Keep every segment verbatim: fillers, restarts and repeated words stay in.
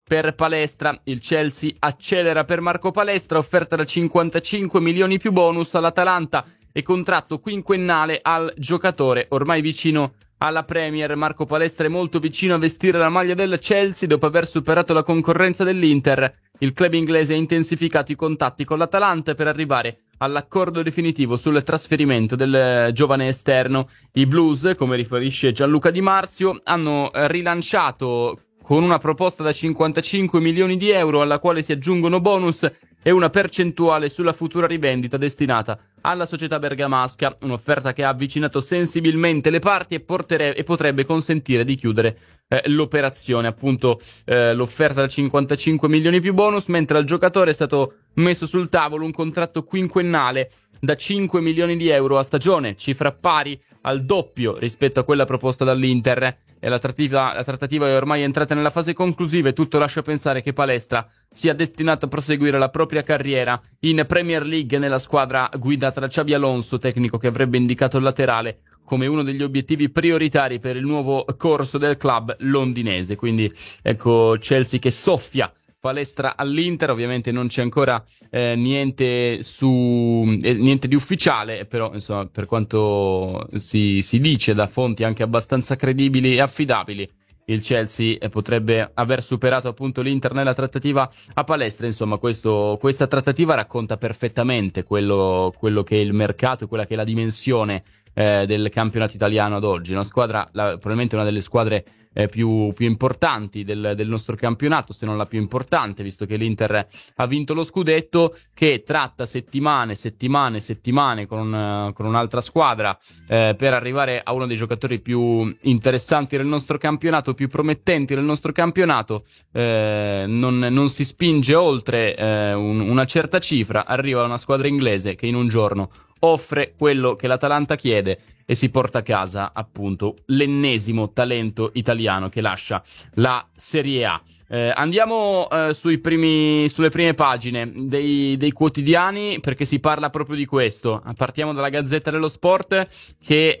per Palestra. Il Chelsea accelera per Marco Palestra, offerta da cinquantacinque milioni più bonus all'Atalanta e contratto quinquennale al giocatore. Ormai vicino alla Premier, Marco Palestra è molto vicino a vestire la maglia del Chelsea dopo aver superato la concorrenza dell'Inter. Il club inglese ha intensificato i contatti con l'Atalanta per arrivare all'accordo definitivo sul trasferimento del giovane esterno. I Blues, come riferisce Gianluca Di Marzio, hanno rilanciato con una proposta da cinquantacinque milioni di euro alla quale si aggiungono bonus e una percentuale sulla futura rivendita destinata alla società bergamasca, un'offerta che ha avvicinato sensibilmente le parti e, portere- e potrebbe consentire di chiudere eh, l'operazione. Appunto eh, l'offerta da cinquantacinque milioni più bonus, mentre al giocatore è stato messo sul tavolo un contratto quinquennale da cinque milioni di euro a stagione, cifra pari al doppio rispetto a quella proposta dall'Inter. E la trattativa, la trattativa è ormai entrata nella fase conclusiva e tutto lascia pensare che Palestra sia destinato a proseguire la propria carriera in Premier League nella squadra guidata da Xabi Alonso, tecnico che avrebbe indicato il laterale come uno degli obiettivi prioritari per il nuovo corso del club londinese. Quindi ecco Chelsea che soffia Palestra all'Inter. Ovviamente non c'è ancora eh, niente su eh, niente di ufficiale, però insomma, per quanto si, si dice da fonti anche abbastanza credibili e affidabili, il Chelsea eh, potrebbe aver superato appunto l'Inter nella trattativa a Palestra. Insomma, questo, questa trattativa racconta perfettamente quello, quello che è il mercato e quella che è la dimensione eh, del campionato italiano ad oggi. Una squadra, la, probabilmente una delle squadre Eh, più, più importanti del, del nostro campionato, se non la più importante, visto che l'Inter ha vinto lo scudetto, che tratta settimane, settimane, settimane con, uh, con un'altra squadra eh, per arrivare a uno dei giocatori più interessanti del nostro campionato, più promettenti del nostro campionato. Eh, non, non si spinge oltre eh, un, una certa cifra, arriva una squadra inglese che in un giorno offre quello che l'Atalanta chiede e si porta a casa appunto l'ennesimo talento italiano che lascia la Serie A. Eh, andiamo eh, sui primi, sulle prime pagine dei, dei quotidiani, perché si parla proprio di questo. Partiamo dalla Gazzetta dello Sport, che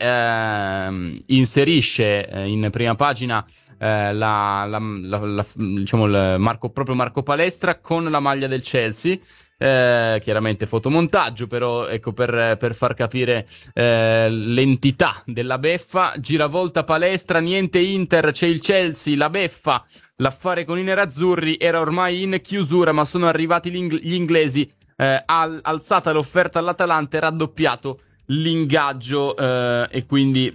eh, inserisce eh, in prima pagina eh, la, la, la, la, diciamo il Marco, proprio Marco Palestra con la maglia del Chelsea. Eh, chiaramente fotomontaggio, però ecco per, per far capire eh, l'entità della beffa. Giravolta Palestra, niente Inter, c'è il Chelsea, la beffa. L'affare con i nerazzurri era ormai in chiusura, ma sono arrivati gli inglesi, eh, al, alzata l'offerta all'Atalanta e raddoppiato l'ingaggio eh, e quindi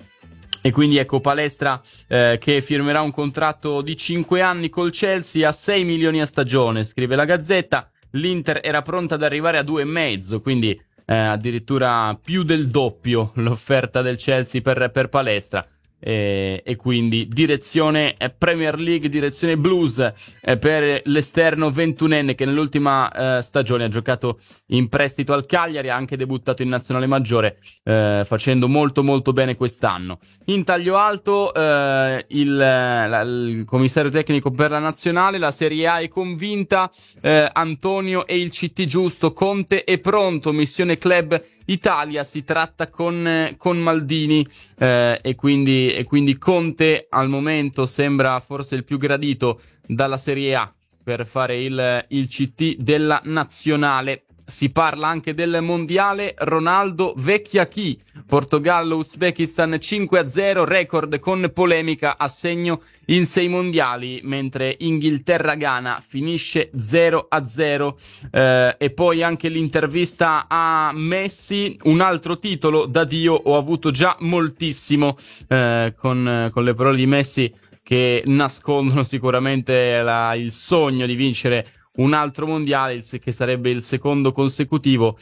E quindi ecco Palestra eh, che firmerà un contratto di cinque anni col Chelsea a sei milioni a stagione, scrive la Gazzetta. L'Inter era pronta ad arrivare a due e mezzo, quindi eh, addirittura più del doppio l'offerta del Chelsea per, per Palestra. E, e quindi direzione eh, Premier League, direzione Blues eh, per l'esterno ventunenne che nell'ultima eh, stagione ha giocato in prestito al Cagliari, ha anche debuttato in nazionale maggiore eh, facendo molto molto bene quest'anno. In taglio alto eh, il, la, il commissario tecnico per la nazionale, la Serie A è convinta, eh, Antonio e il C T giusto, Conte è pronto, missione club Italia, si tratta con, con Maldini eh, e, quindi, e quindi Conte al momento sembra forse il più gradito dalla Serie A per fare il, il C T della nazionale. Si parla anche del mondiale, Ronaldo vecchia chi? Portogallo-Uzbekistan cinque a zero, record con polemica a segno in sei mondiali, mentre Inghilterra-Ghana finisce zero a zero. Eh, e poi anche l'intervista a Messi, un altro titolo da Dio, ho avuto già moltissimo, eh, con, con le parole di Messi che nascondono sicuramente la, il sogno di vincere un altro mondiale, che sarebbe il secondo consecutivo.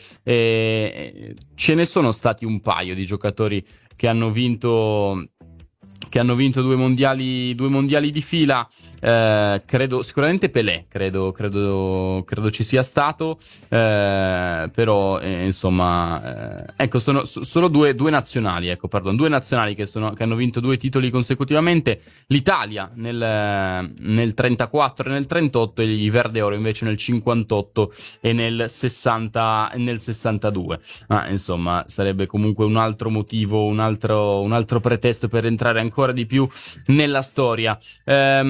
E ce ne sono stati un paio di giocatori che hanno vinto che hanno vinto due mondiali due mondiali di fila. Eh, credo sicuramente Pelé, credo credo credo ci sia stato, eh, però eh, insomma eh, ecco sono so, solo due due nazionali, ecco pardon, due nazionali che sono che hanno vinto due titoli consecutivamente. L'Italia nel nel trentaquattro e nel trentotto, e i Verde Oro invece nel cinquantotto e nel sessanta e nel sessantadue. Ah, insomma sarebbe comunque un altro motivo, un altro un altro pretesto per entrare ancora di più nella storia. Ehm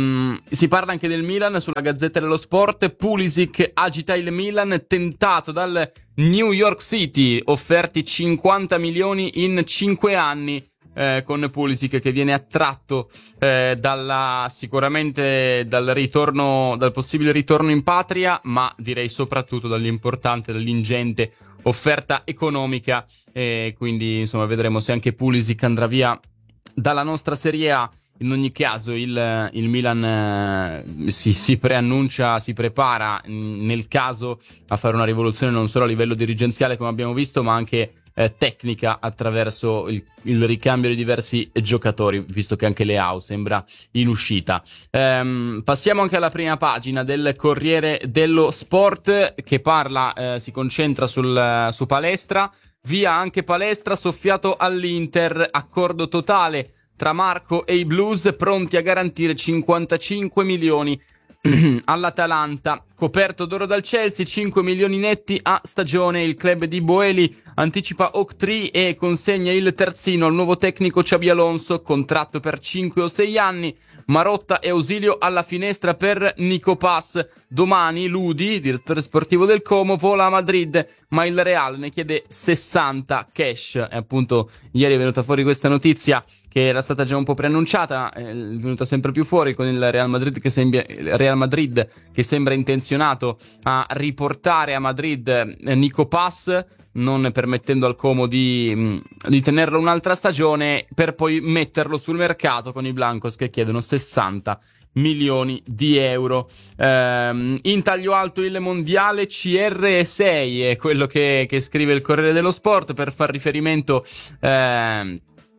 si parla anche del Milan sulla Gazzetta dello Sport. Pulisic agita il Milan, tentato dal New York City, offerti cinquanta milioni in cinque anni. Eh, con Pulisic che viene attratto eh, dalla sicuramente dal ritorno, dal possibile ritorno in patria, ma direi soprattutto dall'importante, dall'ingente offerta economica, e quindi insomma vedremo se anche Pulisic andrà via dalla nostra Serie A. In ogni caso il, il Milan eh, si, si preannuncia, si prepara mh, nel caso a fare una rivoluzione non solo a livello dirigenziale come abbiamo visto, ma anche Eh, tecnica attraverso il, il ricambio di diversi giocatori, visto che anche Leao sembra in uscita. Ehm, passiamo anche alla prima pagina del Corriere dello Sport, che parla, eh, si concentra sul, su Palestra. Via anche Palestra, soffiato all'Inter, accordo totale tra Marco e i Blues, pronti a garantire cinquantacinque milioni all'Atalanta. Coperto d'oro dal Chelsea, cinque milioni netti a stagione. Il club di Boeli anticipa Octree e consegna il terzino al nuovo tecnico Xabi Alonso, contratto per cinque o sei anni. Marotta e Ausilio alla finestra per Nico Pass. Domani Ludi, direttore sportivo del Como, vola a Madrid, ma il Real ne chiede sessanta cash. E appunto ieri è venuta fuori questa notizia che era stata già un po' preannunciata, è venuta sempre più fuori con il Real Madrid che sembra, Real Madrid che sembra intenzionato a riportare a Madrid Nico Pass, non permettendo al Como di, di tenerlo un'altra stagione, per poi metterlo sul mercato con i Blancos che chiedono sessanta milioni di euro. Ehm, in taglio alto il mondiale C R sei è quello che, che scrive il Corriere dello Sport, per far riferimento ehm,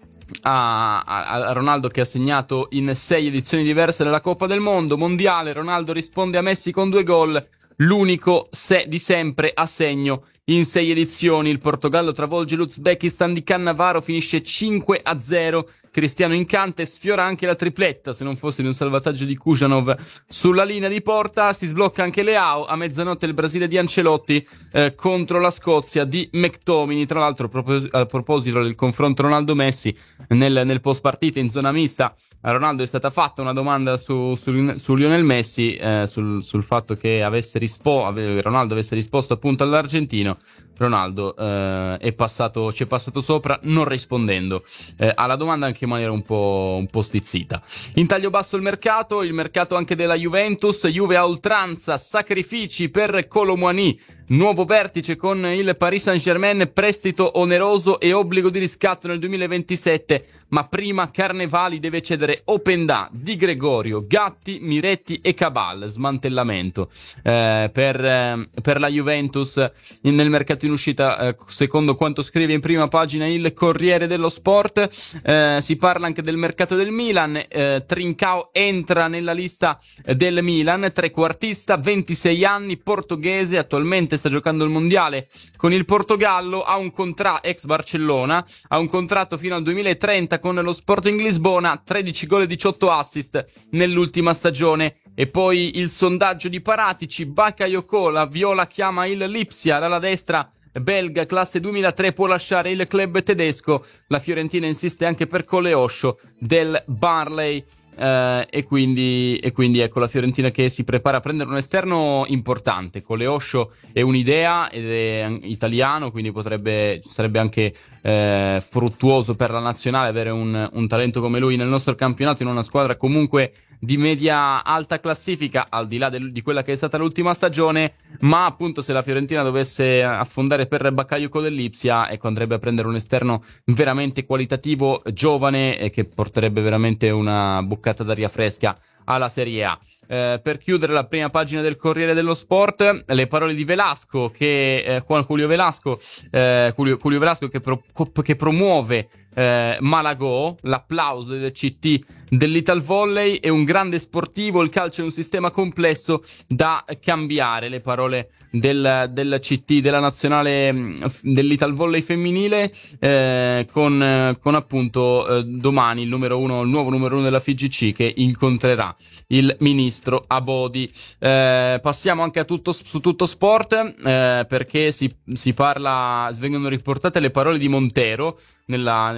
A, a Ronaldo, che ha segnato in sei edizioni diverse della Coppa del Mondo. Mondiale, Ronaldo risponde a Messi con due gol, l'unico se di sempre a segno in sei edizioni. Il Portogallo travolge l'Uzbekistan di Cannavaro, finisce cinque a zero. Cristiano incanta e sfiora anche la tripletta, se non fosse di un salvataggio di Kujanov sulla linea di porta. Si sblocca anche Leao. A mezzanotte il Brasile di Ancelotti eh, contro la Scozia di McTominay. Tra l'altro, a, propos- a proposito del confronto Ronaldo-Messi, nel, nel post partita in zona mista a Ronaldo è stata fatta una domanda su, su, su Lionel Messi, eh, sul, sul fatto che avesse rispo- Ronaldo avesse risposto appunto all'argentino. Ronaldo eh, è passato, ci è passato sopra non rispondendo eh, alla domanda, anche in maniera un po', un po' stizzita. In taglio basso il mercato, il mercato anche della Juventus. Juve a oltranza, sacrifici per Kolo Muani, nuovo vertice con il Paris Saint-Germain, prestito oneroso e obbligo di riscatto nel duemilaventisette, ma prima Carnevali deve cedere Openda, Di Gregorio, Gatti, Miretti e Cabal. Smantellamento eh, per, eh, per la Juventus nel mercato in uscita, eh, secondo quanto scrive in prima pagina il Corriere dello Sport. Eh, si parla anche del mercato del Milan. eh, Trincao entra nella lista del Milan, trequartista, ventisei anni, portoghese, attualmente sta giocando il mondiale con il Portogallo, ha un contratto ex Barcellona, ha un contratto fino al duemilatrenta con lo Sporting Lisbona, tredici gol e diciotto assist nell'ultima stagione. E poi il sondaggio di Paratici, Bakayoko, la Viola chiama il Lipsia, l'ala destra belga classe duemilatré può lasciare il club tedesco. La Fiorentina insiste anche per Coleoscio del Barley. Uh, e quindi e quindi ecco la Fiorentina che si prepara a prendere un esterno importante. Coleoscio è un'idea ed è italiano, quindi potrebbe sarebbe anche eh, fruttuoso per la nazionale avere un, un talento come lui nel nostro campionato, in una squadra comunque di media alta classifica, al di là del, di quella che è stata l'ultima stagione. Ma appunto, se la Fiorentina dovesse affondare per Bakayoko dell'Ipsia, ecco, andrebbe a prendere un esterno veramente qualitativo, giovane, e che porterebbe veramente una boccata d'aria fresca alla Serie A. Eh, per chiudere la prima pagina del Corriere dello Sport, le parole di Velasco, che eh, Juan Julio Velasco, eh, Julio, Julio Velasco che, pro, che promuove eh, Malagò, l'applauso del C T dell'Italvolley. È un grande sportivo, il calcio è un sistema complesso da cambiare. Le parole del, del C T della nazionale dell'Italvolley femminile, eh, con, con appunto eh, domani il numero uno, il nuovo numero uno della F I G C, che incontrerà il ministro Abodi. Eh, passiamo anche a tutto, su Tutto Sport, eh, perché si, si parla, vengono riportate le parole di Montero nella, nella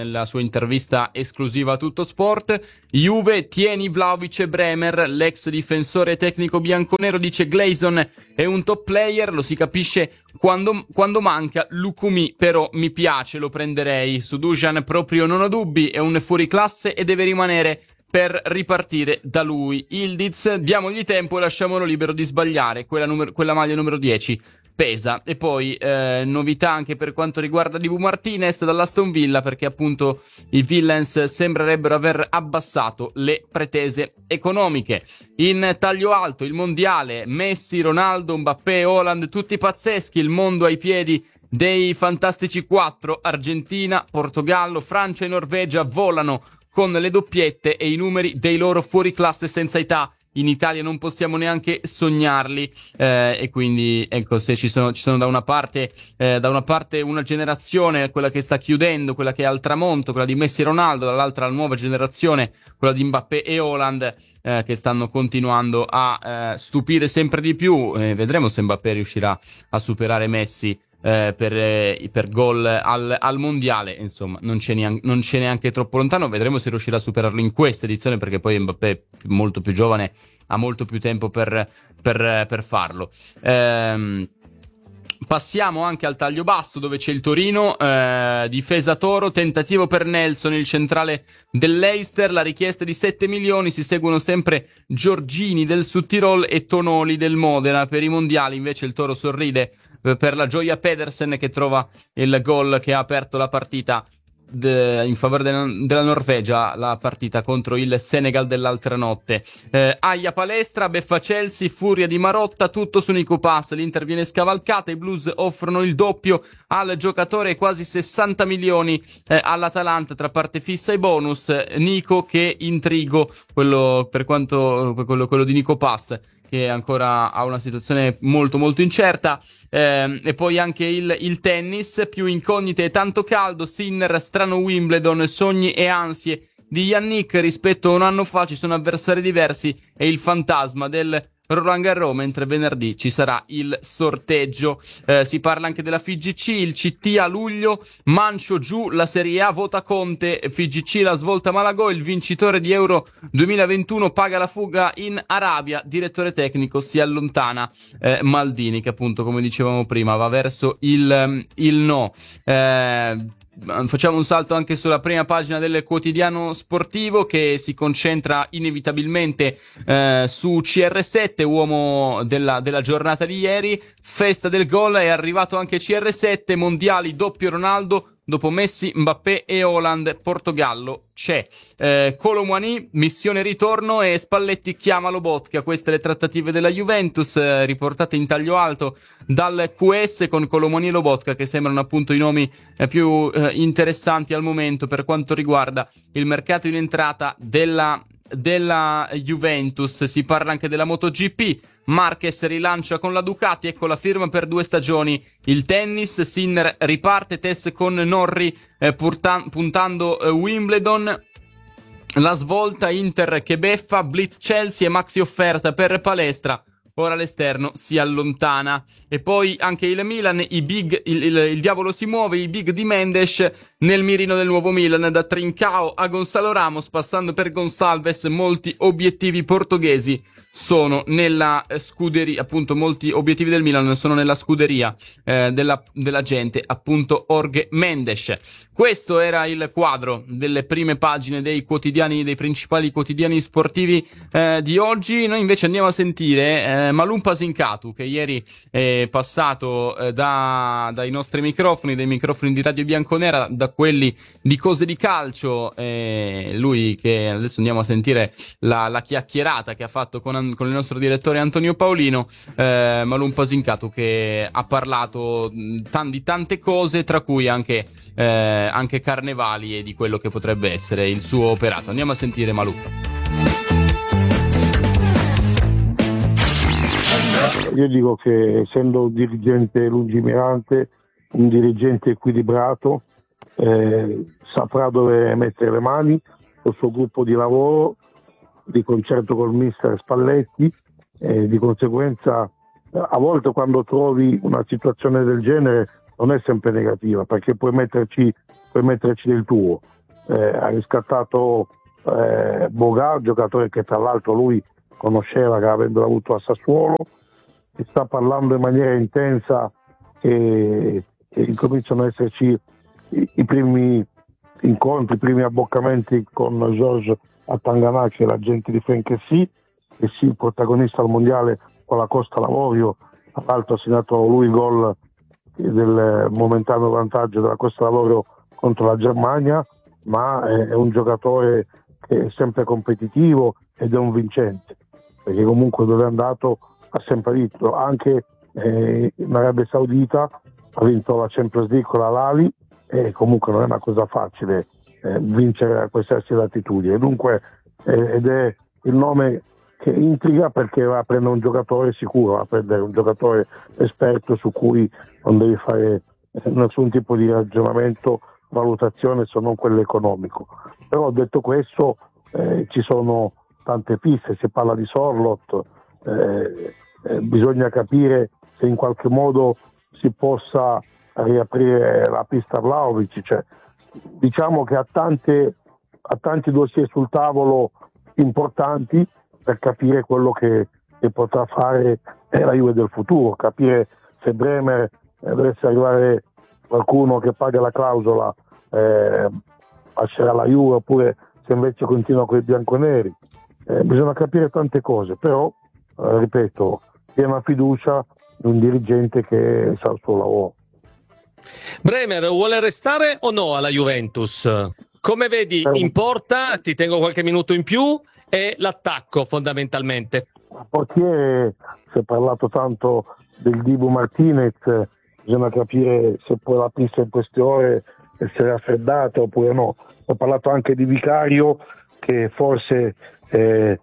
nella sua intervista esclusiva a Tutto Sport. Juve, tieni Vlahovic e Bremer. L'ex difensore tecnico bianconero dice Gleison è un top player, lo si capisce quando, quando manca. Lukumi però mi piace, lo prenderei. Su Dusan proprio non ho dubbi, è un fuoriclasse e deve rimanere per ripartire da lui. Ildiz, diamogli tempo e lasciamolo libero di sbagliare. Quella, numero, quella maglia numero dieci pesa. E poi eh, novità anche per quanto riguarda Dibu Martinez dall'Aston Villa, perché appunto i Villains sembrerebbero aver abbassato le pretese economiche. In taglio alto il mondiale, Messi, Ronaldo, Mbappé, Haaland, tutti pazzeschi, il mondo ai piedi dei fantastici quattro. Argentina, Portogallo, Francia e Norvegia volano con le doppiette e i numeri dei loro fuoriclasse senza età. In Italia non possiamo neanche sognarli, eh, e quindi ecco, se ci sono, ci sono da una parte eh, da una parte una generazione, quella che sta chiudendo, quella che è al tramonto, quella di Messi e Ronaldo, dall'altra la nuova generazione, quella di Mbappé e Haaland, eh, che stanno continuando a eh, stupire sempre di più. Eh, vedremo se Mbappé riuscirà a superare Messi Eh, per, eh, per gol al, al mondiale. Insomma, non c'è, neanche, non c'è neanche troppo lontano. Vedremo se riuscirà a superarlo in questa edizione, perché poi Mbappé è molto più giovane, ha molto più tempo per, per, per farlo. Ehm, passiamo anche al taglio basso, dove c'è il Torino, eh, difesa Toro, tentativo per Nelson, il centrale dell'Eister, la richiesta di sette milioni. Si seguono sempre Giorgini del Sudtirol e Tonoli del Modena. Per i mondiali invece il Toro sorride per la Gioia Pedersen, che trova il gol che ha aperto la partita de, in favore de, della Norvegia, la partita contro il Senegal dell'altra notte. eh, Aia palestra, beffa Chelsea, furia di Marotta, tutto su Nico Pass. L'Inter viene scavalcata, i Blues offrono il doppio al giocatore, quasi sessanta milioni eh, all'Atalanta tra parte fissa e bonus. Nico, che intrigo quello per quanto quello, quello di Nico Pass, che ancora ha una situazione molto molto incerta. Eh, e poi anche il, il tennis, più incognite e tanto caldo. Sinner, strano Wimbledon, sogni e ansie di Yannick rispetto a un anno fa, ci sono avversari diversi e il fantasma del Roland Garros, mentre venerdì ci sarà il sorteggio. Eh, si parla anche della F I G C, il C T a luglio, Mancio giù, la Serie A vota Conte, F I G C la svolta Malagò, il vincitore di Euro duemilaventuno paga la fuga in Arabia, direttore tecnico si allontana. eh, Maldini, che appunto, come dicevamo prima, va verso il, il no. Eh, Facciamo un salto anche sulla prima pagina del quotidiano sportivo, che si concentra inevitabilmente eh, su C R sette, uomo della, della giornata di ieri. Festa del gol, è arrivato anche C R sette, mondiali doppio Ronaldo, dopo Messi, Mbappé e Haaland. Portogallo c'è. eh, Kolo Muani, missione ritorno, e Spalletti chiama Lobotka. Queste le trattative della Juventus, eh, riportate in taglio alto dal Q S, con Kolo Muani e Lobotka che sembrano appunto i nomi eh, più eh, interessanti al momento per quanto riguarda il mercato in entrata della della Juventus. Si parla anche della MotoGP. Marquez rilancia con la Ducati, ecco la firma per due stagioni. Il tennis, Sinner riparte, Tess con Norrie, eh, purtan- puntando eh, Wimbledon. La svolta, Inter che beffa, blitz Chelsea e maxi offerta per Palestra. Ora l'esterno si allontana. E poi anche il Milan, i big, il, il, il diavolo si muove, i big di Mendes nel mirino del nuovo Milan, da Trincao a Gonzalo Ramos, passando per Gonçalves. Molti obiettivi portoghesi sono nella scuderia, appunto molti obiettivi del Milan sono nella scuderia eh, della, della gente, appunto Jorge Mendes. Questo era il quadro delle prime pagine dei quotidiani, dei principali quotidiani sportivi eh, di oggi. Noi invece andiamo a sentire eh, Malum Pasincatu, che ieri è passato eh, da, dai nostri microfoni, dai microfoni di Radio Bianconera, da quelli di Cose di Calcio. Eh, lui che adesso andiamo a sentire la, la chiacchierata che ha fatto con con il nostro direttore Antonio Paolino. eh, Malum Pasincatu, che ha parlato t- di tante cose, tra cui anche, eh, anche Carnevali e di quello che potrebbe essere il suo operato. Andiamo a sentire Malum. Io dico che, essendo un dirigente lungimirante, un dirigente equilibrato, eh, saprà dove mettere le mani col suo gruppo di lavoro, di concerto col mister Spalletti, e di conseguenza a volte quando trovi una situazione del genere non è sempre negativa, perché puoi metterci, puoi metterci del tuo. eh, ha riscattato eh, Boga, giocatore che tra l'altro lui conosceva, che avendo avuto a Sassuolo, si sta parlando in maniera intensa e, e incominciano ad esserci i, i primi incontri, i primi abboccamenti con Georges Atangana, che è l'agente di Francessi, che sì, protagonista al mondiale con la Costa Lavorio, tra l'altro ha segnato lui il gol del momentaneo vantaggio della Costa Lavorio contro la Germania, ma è, è un giocatore che è sempre competitivo ed è un vincente, perché comunque dove è andato ha sempre vinto, anche eh, in Arabia Saudita ha vinto la Champions League con la Lali, e comunque non è una cosa facile eh, vincere a qualsiasi latitudine, dunque eh, ed è il nome che intriga, perché va a prendere un giocatore sicuro, va a prendere un giocatore esperto su cui non devi fare nessun tipo di ragionamento, valutazione se non quello economico. Però detto questo eh, ci sono tante piste, si parla di Sorloth, eh, eh, bisogna capire se in qualche modo si possa riaprire la pista Vlahovic, cioè, diciamo che ha, tante, ha tanti dossier sul tavolo importanti per capire quello che, che potrà fare la Juve del futuro, capire se Bremer eh, dovesse arrivare qualcuno che paga la clausola eh, lascerà la Juve, oppure se invece continua con i bianconeri. Eh, bisogna capire tante cose, però eh, ripeto, piena fiducia in un dirigente che sa il suo lavoro. Bremer vuole restare o no alla Juventus? Come vedi, Eh, in porta, ti tengo qualche minuto in più, e l'attacco fondamentalmente. A portiere si è parlato tanto del Dibu Martinez, bisogna capire se poi la pista in queste ore è raffreddata oppure no. Ho parlato anche di Vicario, che forse eh,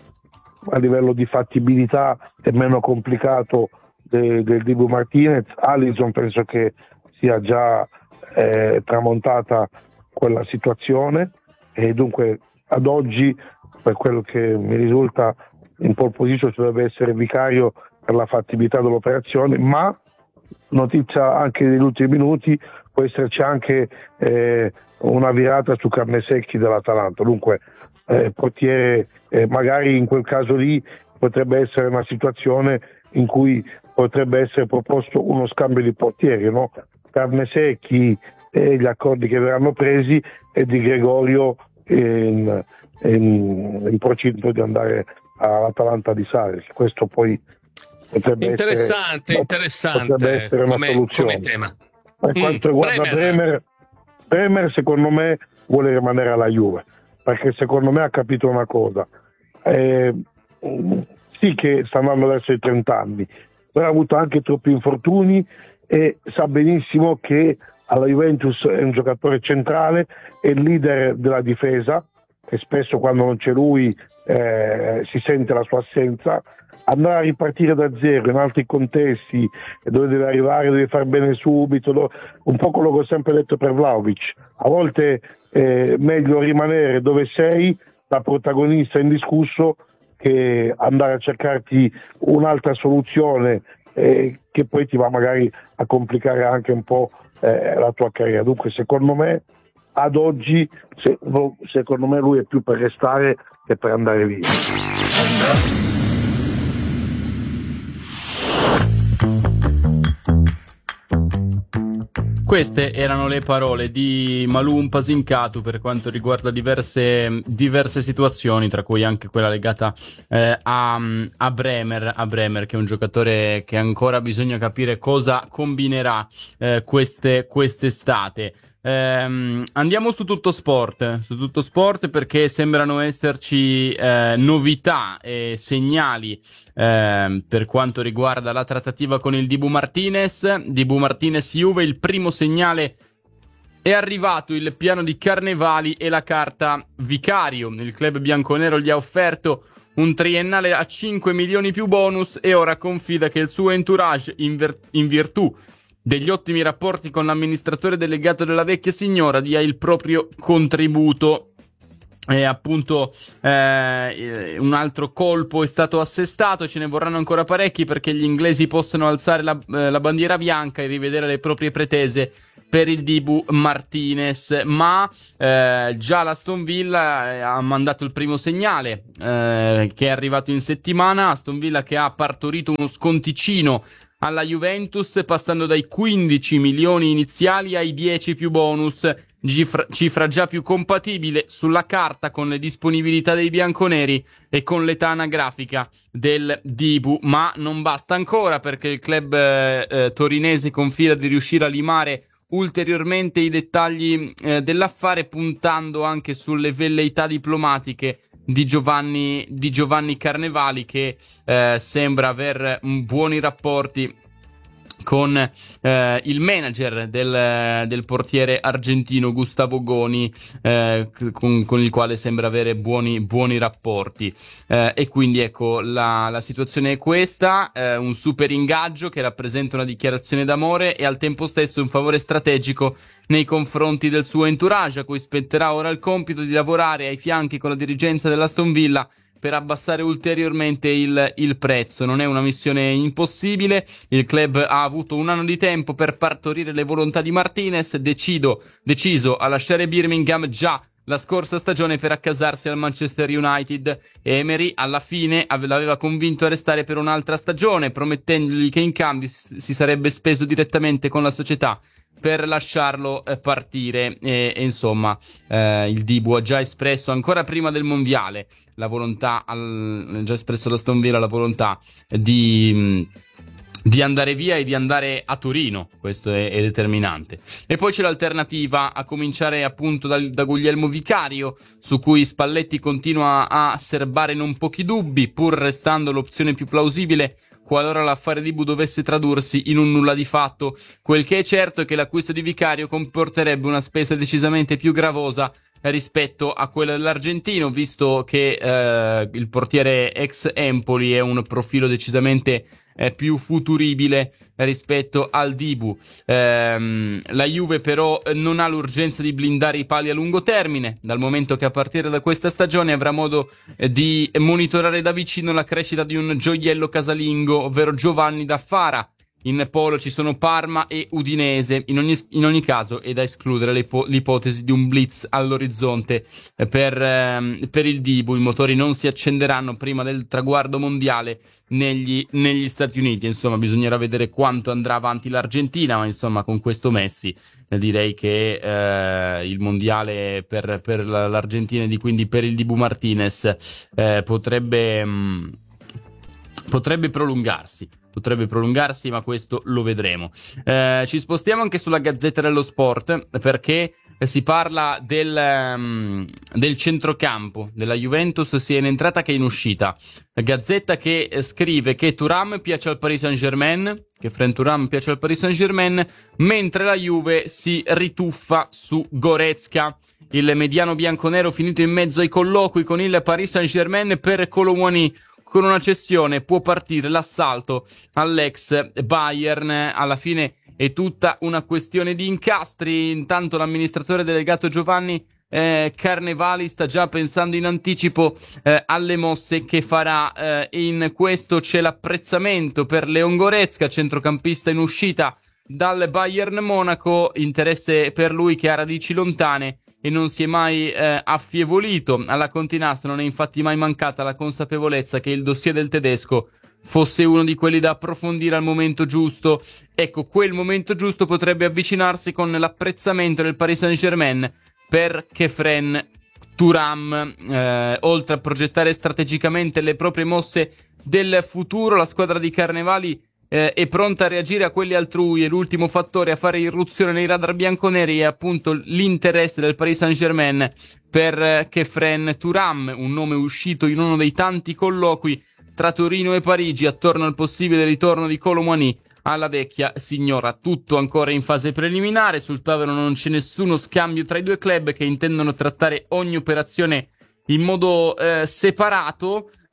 a livello di fattibilità è meno complicato de, del Dibu Martinez. Alisson penso che sia già eh, tramontata quella situazione, e dunque ad oggi, per quello che mi risulta, in pole position ci dovrebbe essere Vicario per la fattibilità dell'operazione, ma notizia anche negli ultimi minuti, può esserci anche eh, una virata su Carnesecchi dell'Atalanta, dunque eh, portiere, eh, magari in quel caso lì potrebbe essere una situazione in cui potrebbe essere proposto uno scambio di portieri, no? Carnesecchi e gli accordi che verranno presi, e Di Gregorio in, in, in procinto di andare all'Atalanta di Sarri. Questo poi potrebbe interessante, essere, interessante potrebbe essere una come, soluzione. come tema. Per quanto Mm, riguarda Bremer. Bremer, Bremer secondo me vuole rimanere alla Juve, perché secondo me ha capito una cosa, eh, sì che sta andando verso i trenta anni, però ha avuto anche troppi infortuni e sa benissimo che alla Juventus è un giocatore centrale, è il leader della difesa, e spesso quando non c'è lui eh, si sente la sua assenza. Andare a ripartire da zero in altri contesti dove deve arrivare, deve far bene subito, do... un po' quello che ho sempre detto per Vlahovic, a volte è meglio rimanere dove sei da protagonista indiscusso che andare a cercarti un'altra soluzione eh, che poi ti va magari a complicare anche un po' eh, la tua carriera. Dunque secondo me ad oggi se, secondo me lui è più per restare che per andare via. Queste erano le parole di Malou Mpazinkatu per quanto riguarda diverse, diverse situazioni, tra cui anche quella legata eh, a, a Bremer, a Bremer, che è un giocatore che ancora bisogna capire cosa combinerà eh, queste, quest'estate. Ehm, andiamo su Tutto Sport, su Tutto Sport perché sembrano esserci eh, novità e segnali eh, per quanto riguarda la trattativa con il Dibu Martinez. Dibu Martinez Juve, il primo segnale è arrivato, il piano di Carnevali e la carta Vicario. Il club bianconero gli ha offerto un triennale a cinque milioni più bonus e ora confida che il suo entourage, in, ver- in virtù degli ottimi rapporti con l'amministratore delegato della vecchia signora, dia il proprio contributo. E appunto eh, un altro colpo è stato assestato, ce ne vorranno ancora parecchi perché gli inglesi possono alzare la, eh, la bandiera bianca e rivedere le proprie pretese per il Dibu Martinez, ma eh, già l'Aston Villa ha mandato il primo segnale eh, che è arrivato in settimana. Aston Villa che ha partorito uno sconticino alla Juventus, passando dai quindici milioni iniziali ai dieci più bonus, cifra, cifra già più compatibile sulla carta con le disponibilità dei bianconeri e con l'età anagrafica del Dibu. Ma non basta ancora, perché il club eh, eh, torinese confida di riuscire a limare ulteriormente i dettagli eh, dell'affare, puntando anche sulle velleità diplomatiche di Giovanni, di Giovanni Carnevali, che eh, sembra aver buoni rapporti con eh, il manager del, del portiere argentino Gustavo Goni, eh, con, con il quale sembra avere buoni, buoni rapporti, eh, e quindi ecco la, la situazione è questa, eh, un super ingaggio che rappresenta una dichiarazione d'amore e al tempo stesso un favore strategico nei confronti del suo entourage, a cui spetterà ora il compito di lavorare ai fianchi con la dirigenza dell'Aston Villa per abbassare ulteriormente il, il prezzo. Non è una missione impossibile, il club ha avuto un anno di tempo per partorire le volontà di Martinez, decido, deciso a lasciare Birmingham già la scorsa stagione per accasarsi al Manchester United. Emery alla fine l'aveva convinto a restare per un'altra stagione, promettendogli che in cambio si sarebbe speso direttamente con la società per lasciarlo eh, partire e, e insomma eh, il Dibu ha già espresso ancora prima del mondiale la volontà, al, già espresso da Aston Villa la volontà di, di andare via e di andare a Torino. Questo è, è determinante. E poi c'è l'alternativa, a cominciare appunto da, da Guglielmo Vicario, su cui Spalletti continua a serbare non pochi dubbi, pur restando l'opzione più plausibile qualora l'affare Dibu dovesse tradursi in un nulla di fatto. Quel che è certo è che l'acquisto di Vicario comporterebbe una spesa decisamente più gravosa rispetto a quella dell'argentino, visto che eh, il portiere ex Empoli è un profilo decisamente eh, più futuribile rispetto al Dibu. Ehm, la Juve però non ha l'urgenza di blindare i pali a lungo termine, dal momento che a partire da questa stagione avrà modo eh, di monitorare da vicino la crescita di un gioiello casalingo, ovvero Giovanni Daffara. In polo ci sono Parma e Udinese. In ogni, in ogni caso è da escludere l'ipo- l'ipotesi di un blitz all'orizzonte eh, per, ehm, per il Dibu. I motori non si accenderanno prima del traguardo mondiale negli, negli Stati Uniti. Insomma, bisognerà vedere quanto andrà avanti l'Argentina, ma insomma con questo Messi eh, direi che eh, il mondiale per, per l'Argentina e di quindi per il Dibu Martinez eh, potrebbe, mh, potrebbe prolungarsi. Potrebbe prolungarsi, ma questo lo vedremo. Eh, ci spostiamo anche sulla Gazzetta dello Sport, perché si parla del, um, del centrocampo della Juventus, sia in entrata che in uscita. La Gazzetta che scrive che Thuram piace al Paris Saint-Germain, che Fren Thuram piace al Paris Saint-Germain, mentre la Juve si rituffa su Goretzka. Il mediano bianconero finito in mezzo ai colloqui con il Paris Saint-Germain per Kolo Muani. Con una cessione può partire l'assalto all'ex Bayern. Alla fine è tutta una questione di incastri. Intanto l'amministratore delegato Giovanni eh, Carnevali sta già pensando in anticipo eh, alle mosse che farà. Eh, in questo c'è l'apprezzamento per Leon Goretzka, centrocampista in uscita dal Bayern Monaco, interesse per lui che ha radici lontane e non si è mai eh, affievolito. Alla Continas non è infatti mai mancata la consapevolezza che il dossier del tedesco fosse uno di quelli da approfondire al momento giusto. Ecco, quel momento giusto potrebbe avvicinarsi con l'apprezzamento del Paris Saint-Germain per Khéphren Thuram. Eh, oltre a progettare strategicamente le proprie mosse del futuro, la squadra di Carnevali Eh, è pronta a reagire a quelli altrui, e l'ultimo fattore a fare irruzione nei radar bianconeri è appunto l'interesse del Paris Saint-Germain per eh, Khéphren Thuram, un nome uscito in uno dei tanti colloqui tra Torino e Parigi attorno al possibile ritorno di Kolo Muani alla vecchia signora. Tutto ancora in fase preliminare, sul tavolo non c'è nessuno scambio tra i due club, che intendono trattare ogni operazione in modo eh, separato.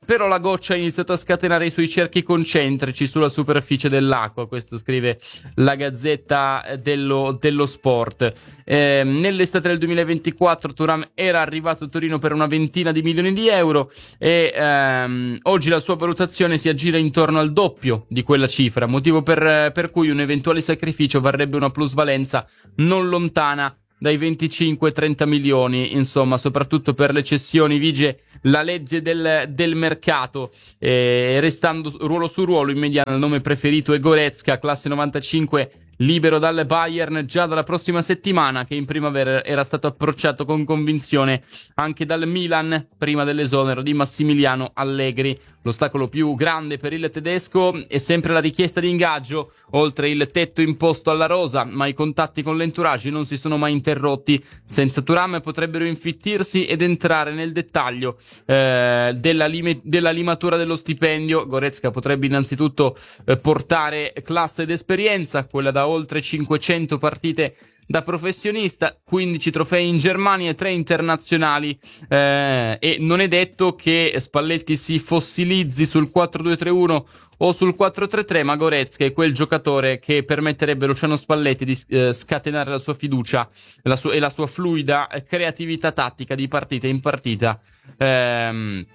però la goccia ha iniziato a scatenare i suoi cerchi concentrici sulla superficie dell'acqua. Questo scrive la Gazzetta dello, dello Sport. Eh, nell'estate del duemilaventiquattro Thuram era arrivato a Torino per una ventina di milioni di euro e ehm, oggi la sua valutazione si aggira intorno al doppio di quella cifra, motivo per, per cui un eventuale sacrificio varrebbe una plusvalenza non lontana dai venticinque trenta milioni. Insomma, soprattutto per le cessioni vige la legge del, del mercato, eh, restando ruolo su ruolo in mediana il nome preferito è Goretzka, classe novantacinque, libero dal Bayern già dalla prossima settimana, che in primavera era stato approcciato con convinzione anche dal Milan prima dell'esonero di Massimiliano Allegri. L'ostacolo più grande per il tedesco è sempre la richiesta di ingaggio, oltre il tetto imposto alla rosa, ma i contatti con l'entourage non si sono mai interrotti. Senza Thuram potrebbero infittirsi ed entrare nel dettaglio eh, della, lim- della limatura dello stipendio. Goretzka potrebbe innanzitutto eh, portare classe ed esperienza, quella da oltre cinquecento partite da professionista, quindici trofei in Germania e tre internazionali, eh, e non è detto che Spalletti si fossilizzi sul quattro due tre uno o sul quattro tre tre, ma Goretzka è quel giocatore che permetterebbe a Luciano Spalletti di eh, scatenare la sua fiducia la sua, e la sua fluida creatività tattica di partita in partita, ehm,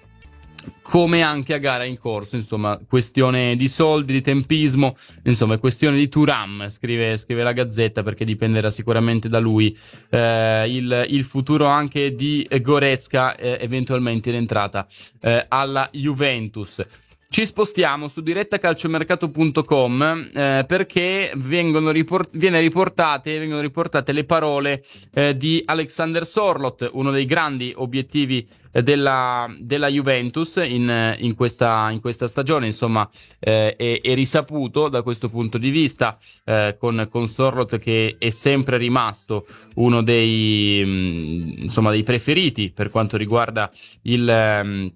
come anche a gara in corso. Insomma, questione di soldi, di tempismo, insomma, è questione di Thuram, scrive, scrive la Gazzetta, perché dipenderà sicuramente da lui eh, il, il futuro anche di Goretzka, eh, eventualmente in entrata eh, alla Juventus. Ci spostiamo su diretta calciomercato punto com eh, perché vengono riport- viene riportate, vengono riportate le parole eh, di Alexander Sorloth, uno dei grandi obiettivi eh, della, della Juventus in, in, questa, in questa stagione. Insomma, eh, è, è risaputo da questo punto di vista, eh, con, con Sorloth che è sempre rimasto uno dei, mh, insomma, dei preferiti per quanto riguarda il... Mh,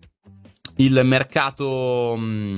il mercato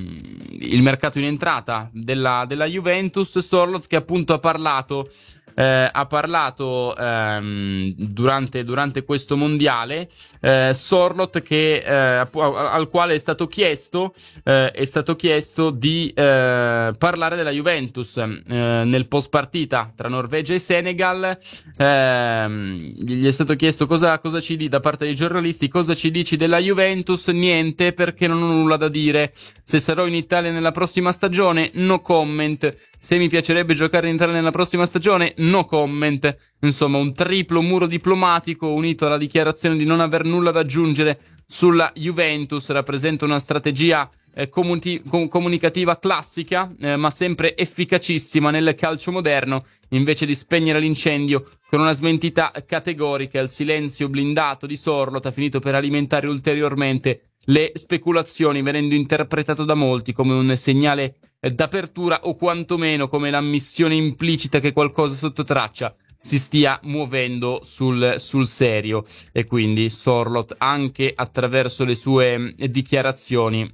il mercato in entrata della, della Juventus. Sorloth che appunto ha parlato eh, ha parlato ehm, durante, durante questo mondiale, eh, Sorloth che eh, al quale è stato chiesto eh, è stato chiesto di eh, parlare della Juventus eh, nel post partita tra Norvegia e Senegal. Eh, gli è stato chiesto cosa, cosa ci dici da parte dei giornalisti, cosa ci dici della Juventus? Niente, perché non ho nulla da dire. Se sarò in Italia nella prossima stagione, no comment. Se mi piacerebbe giocare in Italia nella prossima stagione, no comment. Insomma, un triplo muro diplomatico unito alla dichiarazione di non aver nulla da aggiungere sulla Juventus rappresenta una strategia eh, comuni- com- comunicativa classica, eh, ma sempre efficacissima nel calcio moderno. Invece di spegnere l'incendio con una smentita categorica, il silenzio blindato di Sorloth ha finito per alimentare ulteriormente le speculazioni, venendo interpretato da molti come un segnale d'apertura o quantomeno come l'ammissione implicita che qualcosa sotto traccia si stia muovendo sul, sul serio. E quindi Sorloth, anche attraverso le sue dichiarazioni,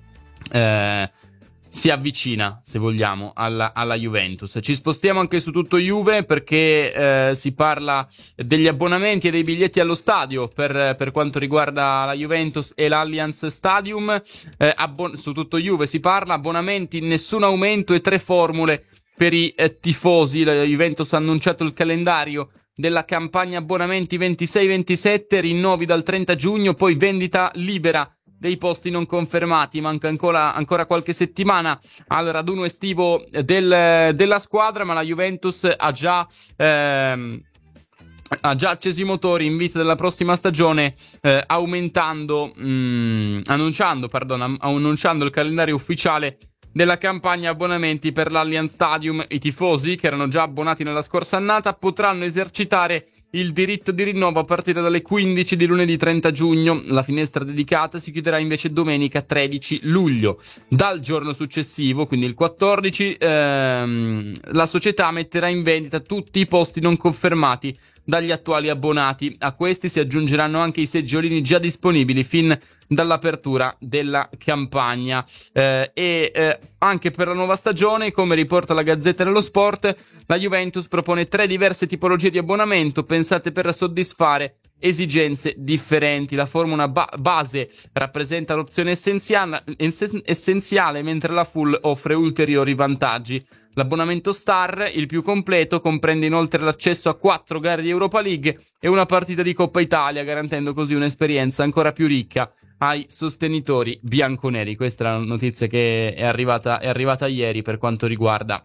eh, si avvicina, se vogliamo, alla, alla Juventus. Ci spostiamo anche su tutto Juve, perché eh, si parla degli abbonamenti e dei biglietti allo stadio per, per quanto riguarda la Juventus e l'Allianz Stadium. Eh, abbon- su tutto Juve si parla, abbonamenti, nessun aumento e tre formule per i eh, tifosi. La Juventus ha annunciato il calendario della campagna abbonamenti ventisei ventisette, rinnovi dal trenta giugno, poi vendita libera dei posti non confermati. Manca ancora, ancora qualche settimana al raduno estivo del, della squadra, ma la Juventus ha già ehm, ha già accesi i motori in vista della prossima stagione, eh, aumentando mh, annunciando pardon, annunciando il calendario ufficiale della campagna abbonamenti per l'Allianz Stadium. I tifosi, che erano già abbonati nella scorsa annata, potranno esercitare il diritto di rinnovo a partire dalle quindici di lunedì trenta giugno. La finestra dedicata si chiuderà invece domenica tredici luglio. Dal giorno successivo, quindi il quattordici, ehm, la società metterà in vendita tutti i posti non confermati dagli attuali abbonati. A questi si aggiungeranno anche i seggiolini già disponibili fin dall'apertura della campagna. Eh, e eh, anche per la nuova stagione, come riporta la Gazzetta dello Sport, la Juventus propone tre diverse tipologie di abbonamento pensate per soddisfare esigenze differenti. La formula ba- base rappresenta l'opzione essenziale, ess- essenziale, mentre la full offre ulteriori vantaggi. L'abbonamento Star, il più completo, comprende inoltre l'accesso a quattro gare di Europa League e una partita di Coppa Italia, garantendo così un'esperienza ancora più ricca ai sostenitori bianconeri. Questa è la notizia che è arrivata, è arrivata ieri per quanto riguarda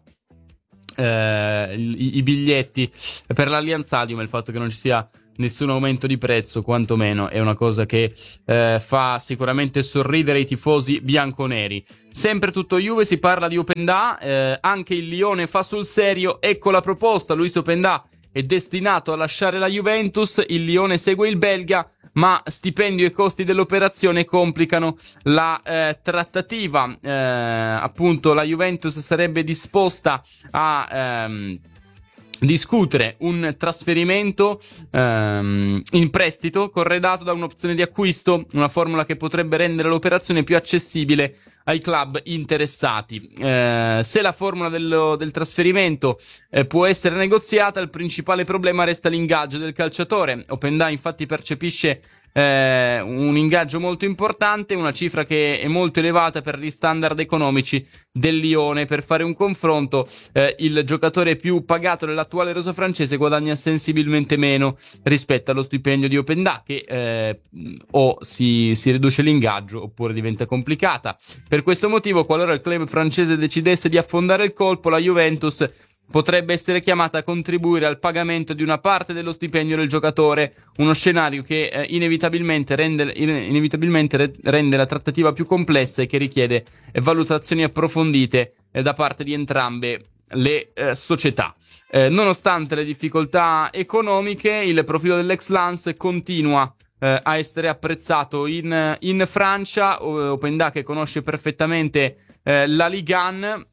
eh, i, i biglietti per l'Allianz Stadium. Il fatto che non ci sia nessun aumento di prezzo, quantomeno, è una cosa che eh, fa sicuramente sorridere i tifosi bianconeri. Sempre tutto Juve, si parla di Openda, eh, anche il Lione fa sul serio. Ecco la proposta: Luis Openda è destinato a lasciare la Juventus, il Lione segue il belga, ma stipendio e costi dell'operazione complicano la eh, trattativa. Eh, appunto, la Juventus sarebbe disposta a ehm, discutere un trasferimento ehm, in prestito corredato da un'opzione di acquisto, una formula che potrebbe rendere l'operazione più accessibile ai club interessati. Eh, se la formula dello, del trasferimento eh, può essere negoziata, il principale problema resta l'ingaggio del calciatore. Openda infatti percepisce eh, un ingaggio molto importante, una cifra che è molto elevata per gli standard economici del Lione. Per fare un confronto, eh, il giocatore più pagato dell'attuale rosa francese guadagna sensibilmente meno rispetto allo stipendio di Openda, che eh, o si, si riduce l'ingaggio oppure diventa complicata. Per questo motivo, qualora il club francese decidesse di affondare il colpo, la Juventus potrebbe essere chiamata a contribuire al pagamento di una parte dello stipendio del giocatore, uno scenario che eh, inevitabilmente, rende, inevitabilmente re, rende la trattativa più complessa e che richiede eh, valutazioni approfondite eh, da parte di entrambe le eh, società. Eh, nonostante le difficoltà economiche, il profilo dell'ex Lens continua eh, a essere apprezzato in, in Francia. Openda, che conosce perfettamente eh, la Ligue uno,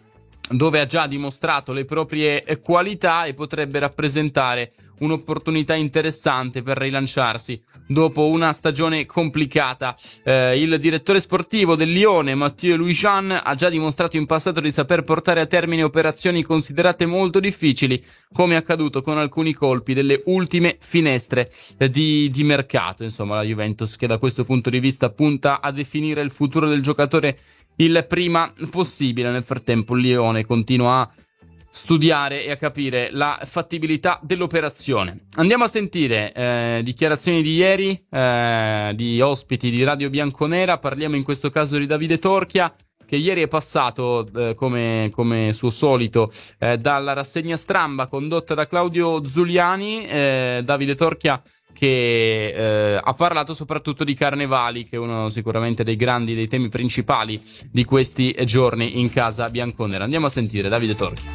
dove ha già dimostrato le proprie qualità, e potrebbe rappresentare un'opportunità interessante per rilanciarsi dopo una stagione complicata. Eh, il direttore sportivo del Lione, Mathieu Louis-Jean, ha già dimostrato in passato di saper portare a termine operazioni considerate molto difficili, come è accaduto con alcuni colpi delle ultime finestre eh, di, di mercato. Insomma, la Juventus, che da questo punto di vista punta a definire il futuro del giocatore il prima possibile. Nel frattempo il Lione continua a studiare e a capire la fattibilità dell'operazione. Andiamo a sentire eh, dichiarazioni di ieri eh, di ospiti di Radio Bianconera. Parliamo in questo caso di Davide Torchia, che ieri è passato eh, come, come suo solito eh, dalla rassegna Stramba condotta da Claudio Zuliani. eh, Davide Torchia, che eh, ha parlato soprattutto di Carnevali, che è uno sicuramente dei grandi, dei temi principali di questi giorni in casa bianconera. Andiamo a sentire Davide Torchi.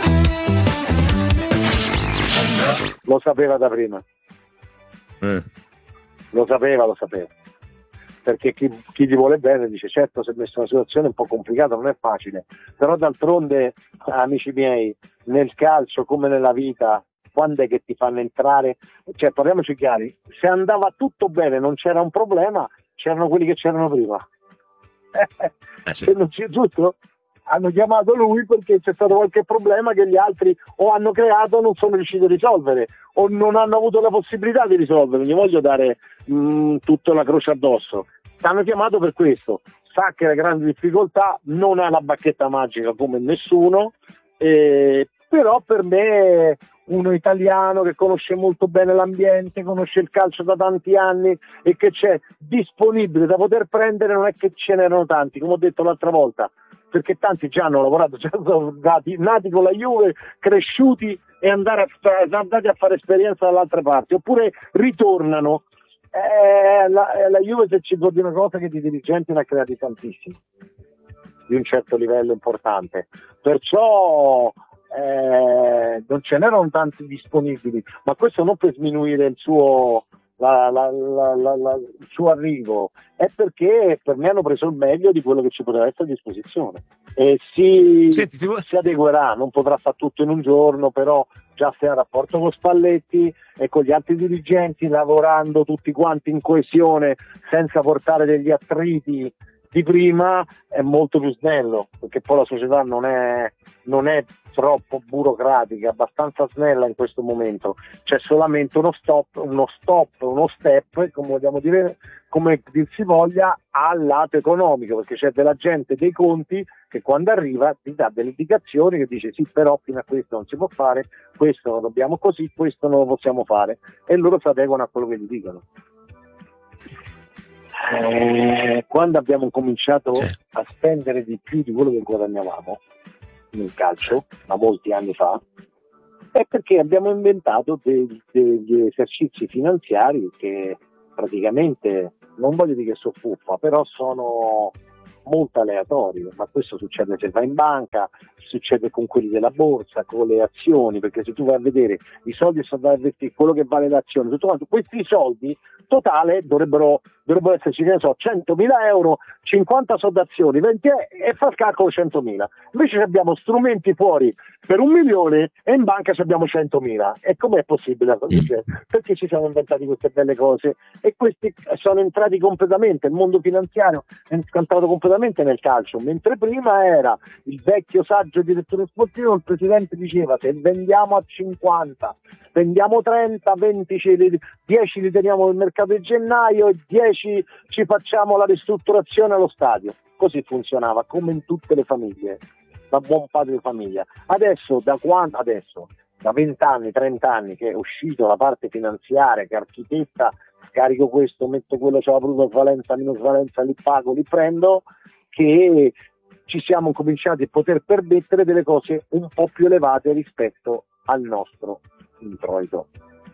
Lo sapeva da prima, eh. lo sapeva, lo sapeva, perché chi, chi ti vuole bene dice: certo, si è messo in una situazione un po' complicata, non è facile, però d'altronde, amici miei, nel calcio come nella vita, quando è che ti fanno entrare? Cioè, parliamoci chiari, se andava tutto bene, non c'era un problema, c'erano quelli che c'erano prima. Eh sì. Se non c'è, giusto? Hanno chiamato lui perché c'è stato qualche problema che gli altri o hanno creato o non sono riusciti a risolvere, o non hanno avuto la possibilità di risolvere. Non gli voglio dare mh, tutta la croce addosso. Hanno chiamato per questo. Sa che ha grandi difficoltà, non ha la bacchetta magica come nessuno, eh, però per me, uno italiano che conosce molto bene l'ambiente, conosce il calcio da tanti anni e che c'è disponibile da poter prendere, non è che ce n'erano tanti, come ho detto l'altra volta, perché tanti già hanno lavorato, già sono nati, nati con la Juve, cresciuti e andare a, andati a fare esperienza dall'altra parte, oppure ritornano. Eh, la, la Juve, se ci può dire una cosa, che di dirigenti ne ha creati tantissimi di un certo livello importante, perciò Eh, non ce n'erano tanti disponibili, ma questo non per sminuire il suo, la, la, la, la, la, il suo arrivo, è perché per me hanno preso il meglio di quello che ci poteva essere a disposizione, e si, Senti, ti vuoi... si adeguerà, non potrà fare tutto in un giorno, però già si ha rapporto con Spalletti e con gli altri dirigenti, lavorando tutti quanti in coesione senza portare degli attriti di prima, è molto più snello, perché poi la società non è non è troppo burocratica, abbastanza snella in questo momento, c'è solamente uno stop, uno stop, uno step, come vogliamo dire, come dir si voglia, al lato economico, perché c'è della gente dei conti che quando arriva ti dà delle indicazioni che dice sì, però fino a questo non si può fare, questo lo dobbiamo così, questo non lo possiamo fare, e loro si adeguano a quello che gli dicono. Eh, quando abbiamo cominciato Sì. a spendere di più di quello che guadagnavamo nel calcio, da molti anni fa, è perché abbiamo inventato dei- degli esercizi finanziari che praticamente, non voglio dire che sono fuffa, però sono molto aleatori, ma questo succede se vai in banca, succede con quelli della borsa, con le azioni, perché se tu vai a vedere i soldi sono da investire, quello che vale l'azione, tutto quanto, questi soldi totale dovrebbero, dovrebbero esserci, che ne so, centomila euro, cinquanta sono d'azioni, venti e, e fa il calcolo centomila. Invece abbiamo strumenti fuori per un milione e in banca ci abbiamo centomila. E com'è possibile? Perché ci siamo inventati queste belle cose? E questi sono entrati completamente, il mondo finanziario è entrato completamente nel calcio, mentre prima era il vecchio saggio direttore sportivo, il presidente diceva se vendiamo a cinquanta, vendiamo trenta, venti, ce li- dieci li teniamo nel mercato di gennaio e dieci ci facciamo la ristrutturazione allo stadio. Così funzionava, come in tutte le famiglie, da buon padre di famiglia. Adesso, da quando, adesso, da venti anni, trenta anni che è uscito la parte finanziaria, che architetta, scarico questo, metto quello, c'è la plusvalenza, minusvalenza, li pago, li prendo, che ci siamo cominciati a poter permettere delle cose un po' più elevate rispetto al nostro introito.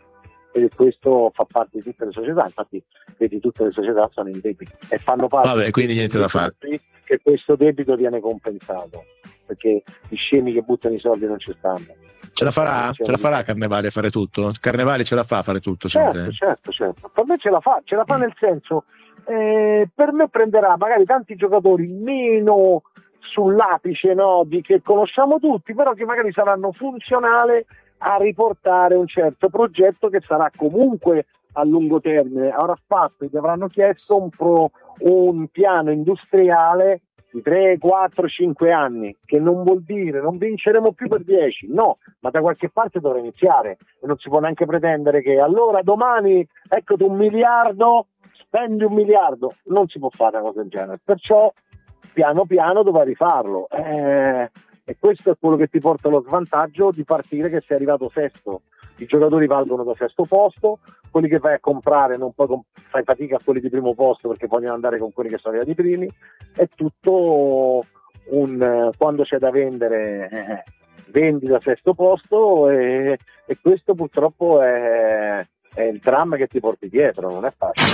E questo fa parte di tutte le società, infatti vedi, tutte le società sono in debito e fanno parte. Vabbè, quindi niente da fare. Che questo debito viene compensato, perché gli scemi che buttano i soldi non ci stanno. Ce la farà? Ce la farà Carnevale a fare tutto? Carnevale ce la fa a fare tutto, Certo, secondo te? certo, certo. Per me ce la fa, ce la fa nel senso, eh, per me prenderà magari tanti giocatori meno sull'apice, no, di che conosciamo tutti, però che magari saranno funzionali a riportare un certo progetto che sarà comunque a lungo termine. Avrà fatto, ti avranno chiesto un, pro, un piano industriale di tre, quattro, cinque anni, che non vuol dire non vinceremo più per dieci, no, ma da qualche parte dovrà iniziare e non si può neanche pretendere che allora domani eccoti un miliardo, spendi un miliardo, non si può fare una cosa del genere, perciò piano piano dovrà rifarlo, eh, e questo è quello che ti porta allo svantaggio di partire che sei arrivato sesto. I giocatori valgono da sesto posto, quelli che vai a comprare non puoi comp- fai fatica a quelli di primo posto perché vogliono andare con quelli che sono arrivati primi. È tutto un eh, quando c'è da vendere, eh, vendi da sesto posto, e, e questo purtroppo è, è il dramma che ti porti dietro, non è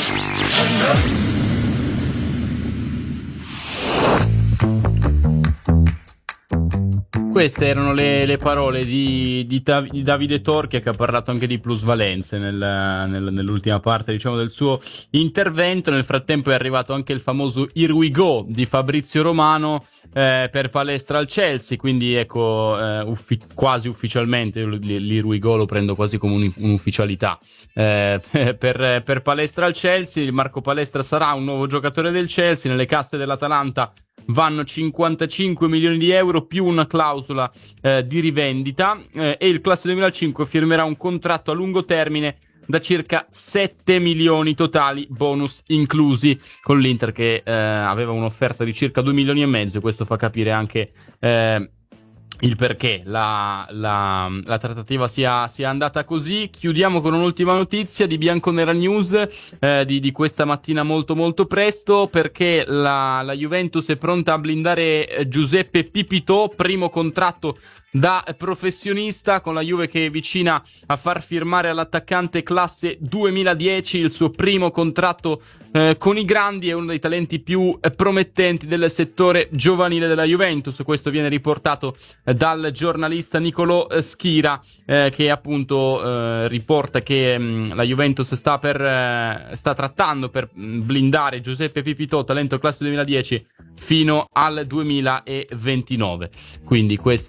facile. Queste erano le, le parole di, di, Tav- di Davide Torchia, che ha parlato anche di plusvalenze nel, nel, nell'ultima parte, diciamo, del suo intervento. Nel frattempo è arrivato anche il famoso Here We Go di Fabrizio Romano eh, per Palestra al Chelsea, quindi ecco, eh, uffi- quasi ufficialmente l'Here We Go lo prendo quasi come un, un'ufficialità eh, per, per Palestra al Chelsea. Marco Palestra sarà un nuovo giocatore del Chelsea. Nelle casse dell'Atalanta vanno cinquantacinque milioni di euro più una clausola eh, di rivendita, eh, e il classe duemilacinque firmerà un contratto a lungo termine da circa sette milioni totali, bonus inclusi, con l'Inter che eh, aveva un'offerta di circa due milioni e mezzo, e questo fa capire anche eh, il perché la, la, la trattativa sia, sia andata così. Chiudiamo con un'ultima notizia di Bianconera News eh, di, di questa mattina molto molto presto, perché la, la Juventus è pronta a blindare Giuseppe Pipitò, primo contratto da professionista, con la Juve che è vicina a far firmare all'attaccante classe duemiladieci il suo primo contratto eh, con i grandi. È uno dei talenti più eh, promettenti del settore giovanile della Juventus. Questo viene riportato eh, dal giornalista Nicolò eh, Schira, eh, che appunto eh, riporta che mh, la Juventus sta per eh, sta trattando per mh, blindare Giuseppe Pipitò, talento classe duemiladieci, fino al duemilaventinove. Quindi questa era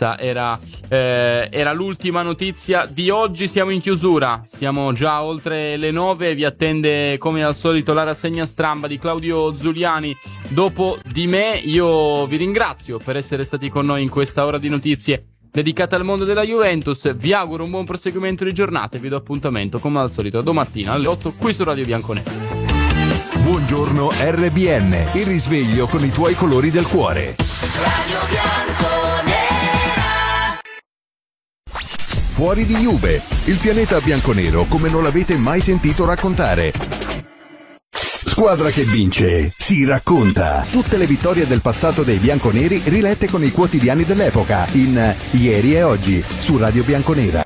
Questa eh, era l'ultima notizia di oggi. Siamo in chiusura, siamo già oltre le nove. Vi attende come al solito la rassegna stramba di Claudio Zuliani dopo di me. Io vi ringrazio per essere stati con noi in questa ora di notizie dedicata al mondo della Juventus. Vi auguro un buon proseguimento di giornata e vi do appuntamento come al solito domattina alle otto qui su Radio Bianconera. Buongiorno R B N, il risveglio con i tuoi colori del cuore. Radio Bianconera. Fuori di Juve, il pianeta bianconero come non l'avete mai sentito raccontare. Squadra che vince, si racconta. Tutte le vittorie del passato dei bianconeri rilette con i quotidiani dell'epoca in Ieri e Oggi su Radio Bianconera.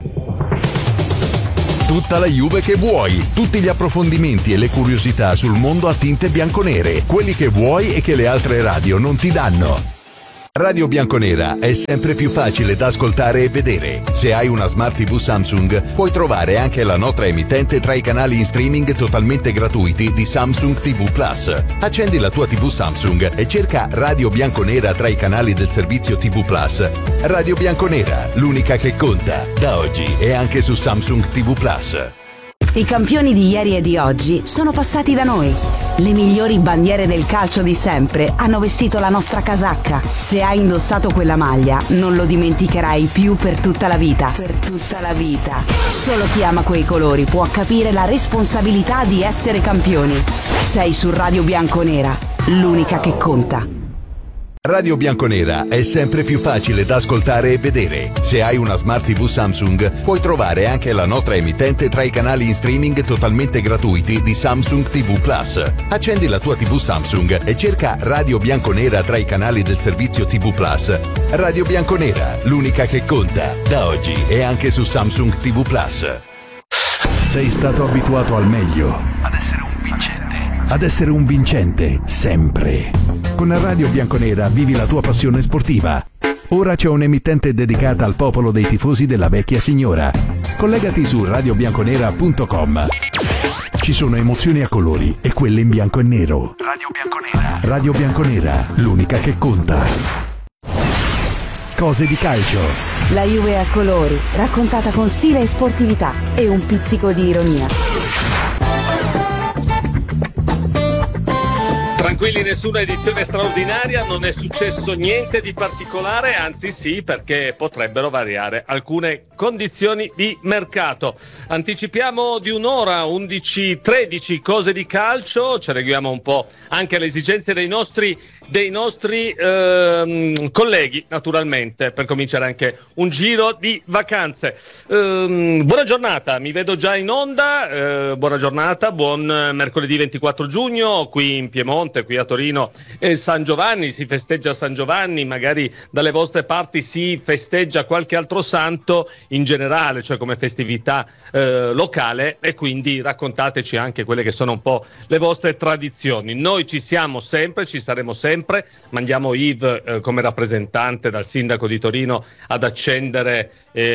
Tutta la Juve che vuoi, tutti gli approfondimenti e le curiosità sul mondo a tinte bianconere, quelli che vuoi e che le altre radio non ti danno. Radio Bianconera è sempre più facile da ascoltare e vedere. Se hai una Smart tivù Samsung, puoi trovare anche la nostra emittente tra i canali in streaming totalmente gratuiti di Samsung tivù Plus. Accendi la tua tivù Samsung e cerca Radio Bianconera tra i canali del servizio tivù Plus. Radio Bianconera, l'unica che conta, da oggi e anche su Samsung tivù Plus. I campioni di ieri e di oggi sono passati da noi. Le migliori bandiere del calcio di sempre hanno vestito la nostra casacca. Se hai indossato quella maglia, non lo dimenticherai più per tutta la vita. Per tutta la vita. Solo chi ama quei colori può capire la responsabilità di essere campioni. Sei su Radio Bianconera, l'unica che conta. Radio Bianconera è sempre più facile da ascoltare e vedere. Se hai una Smart tivù Samsung, puoi trovare anche la nostra emittente tra i canali in streaming totalmente gratuiti di Samsung tivù Plus. Accendi la tua tivù Samsung e cerca Radio Bianconera tra i canali del servizio tivù Plus. Radio Bianconera, l'unica che conta, da oggi e anche su Samsung tivù Plus. Sei stato abituato al meglio, ad essere un vincente, ad essere un vincente sempre. Con Radio Bianconera vivi la tua passione sportiva. Ora c'è un'emittente dedicata al popolo dei tifosi della vecchia signora. Collegati su radio bianconera punto com. Ci sono emozioni a colori e quelle in bianco e nero. Radio Bianconera. Radio Bianconera, l'unica che conta. Cose di calcio. La Juve a colori, raccontata con stile e sportività e un pizzico di ironia. Tranquilli, nessuna edizione straordinaria, non è successo niente di particolare, anzi sì, perché potrebbero variare alcune condizioni di mercato. Anticipiamo di un'ora, undici tredici, cose di calcio, ci adeguiamo un po' anche alle esigenze dei nostri dei nostri ehm, colleghi, naturalmente, per cominciare anche un giro di vacanze. Ehm, buona giornata, mi vedo già in onda, eh, buona giornata, buon mercoledì ventiquattro giugno, qui in Piemonte, qui a Torino e San Giovanni, si festeggia San Giovanni, magari dalle vostre parti si festeggia qualche altro santo in generale, cioè come festività eh, locale, e quindi raccontateci anche quelle che sono un po' le vostre tradizioni. Noi ci siamo sempre, ci saremo sempre. Mandiamo Yves eh, come rappresentante dal sindaco di Torino ad accendere,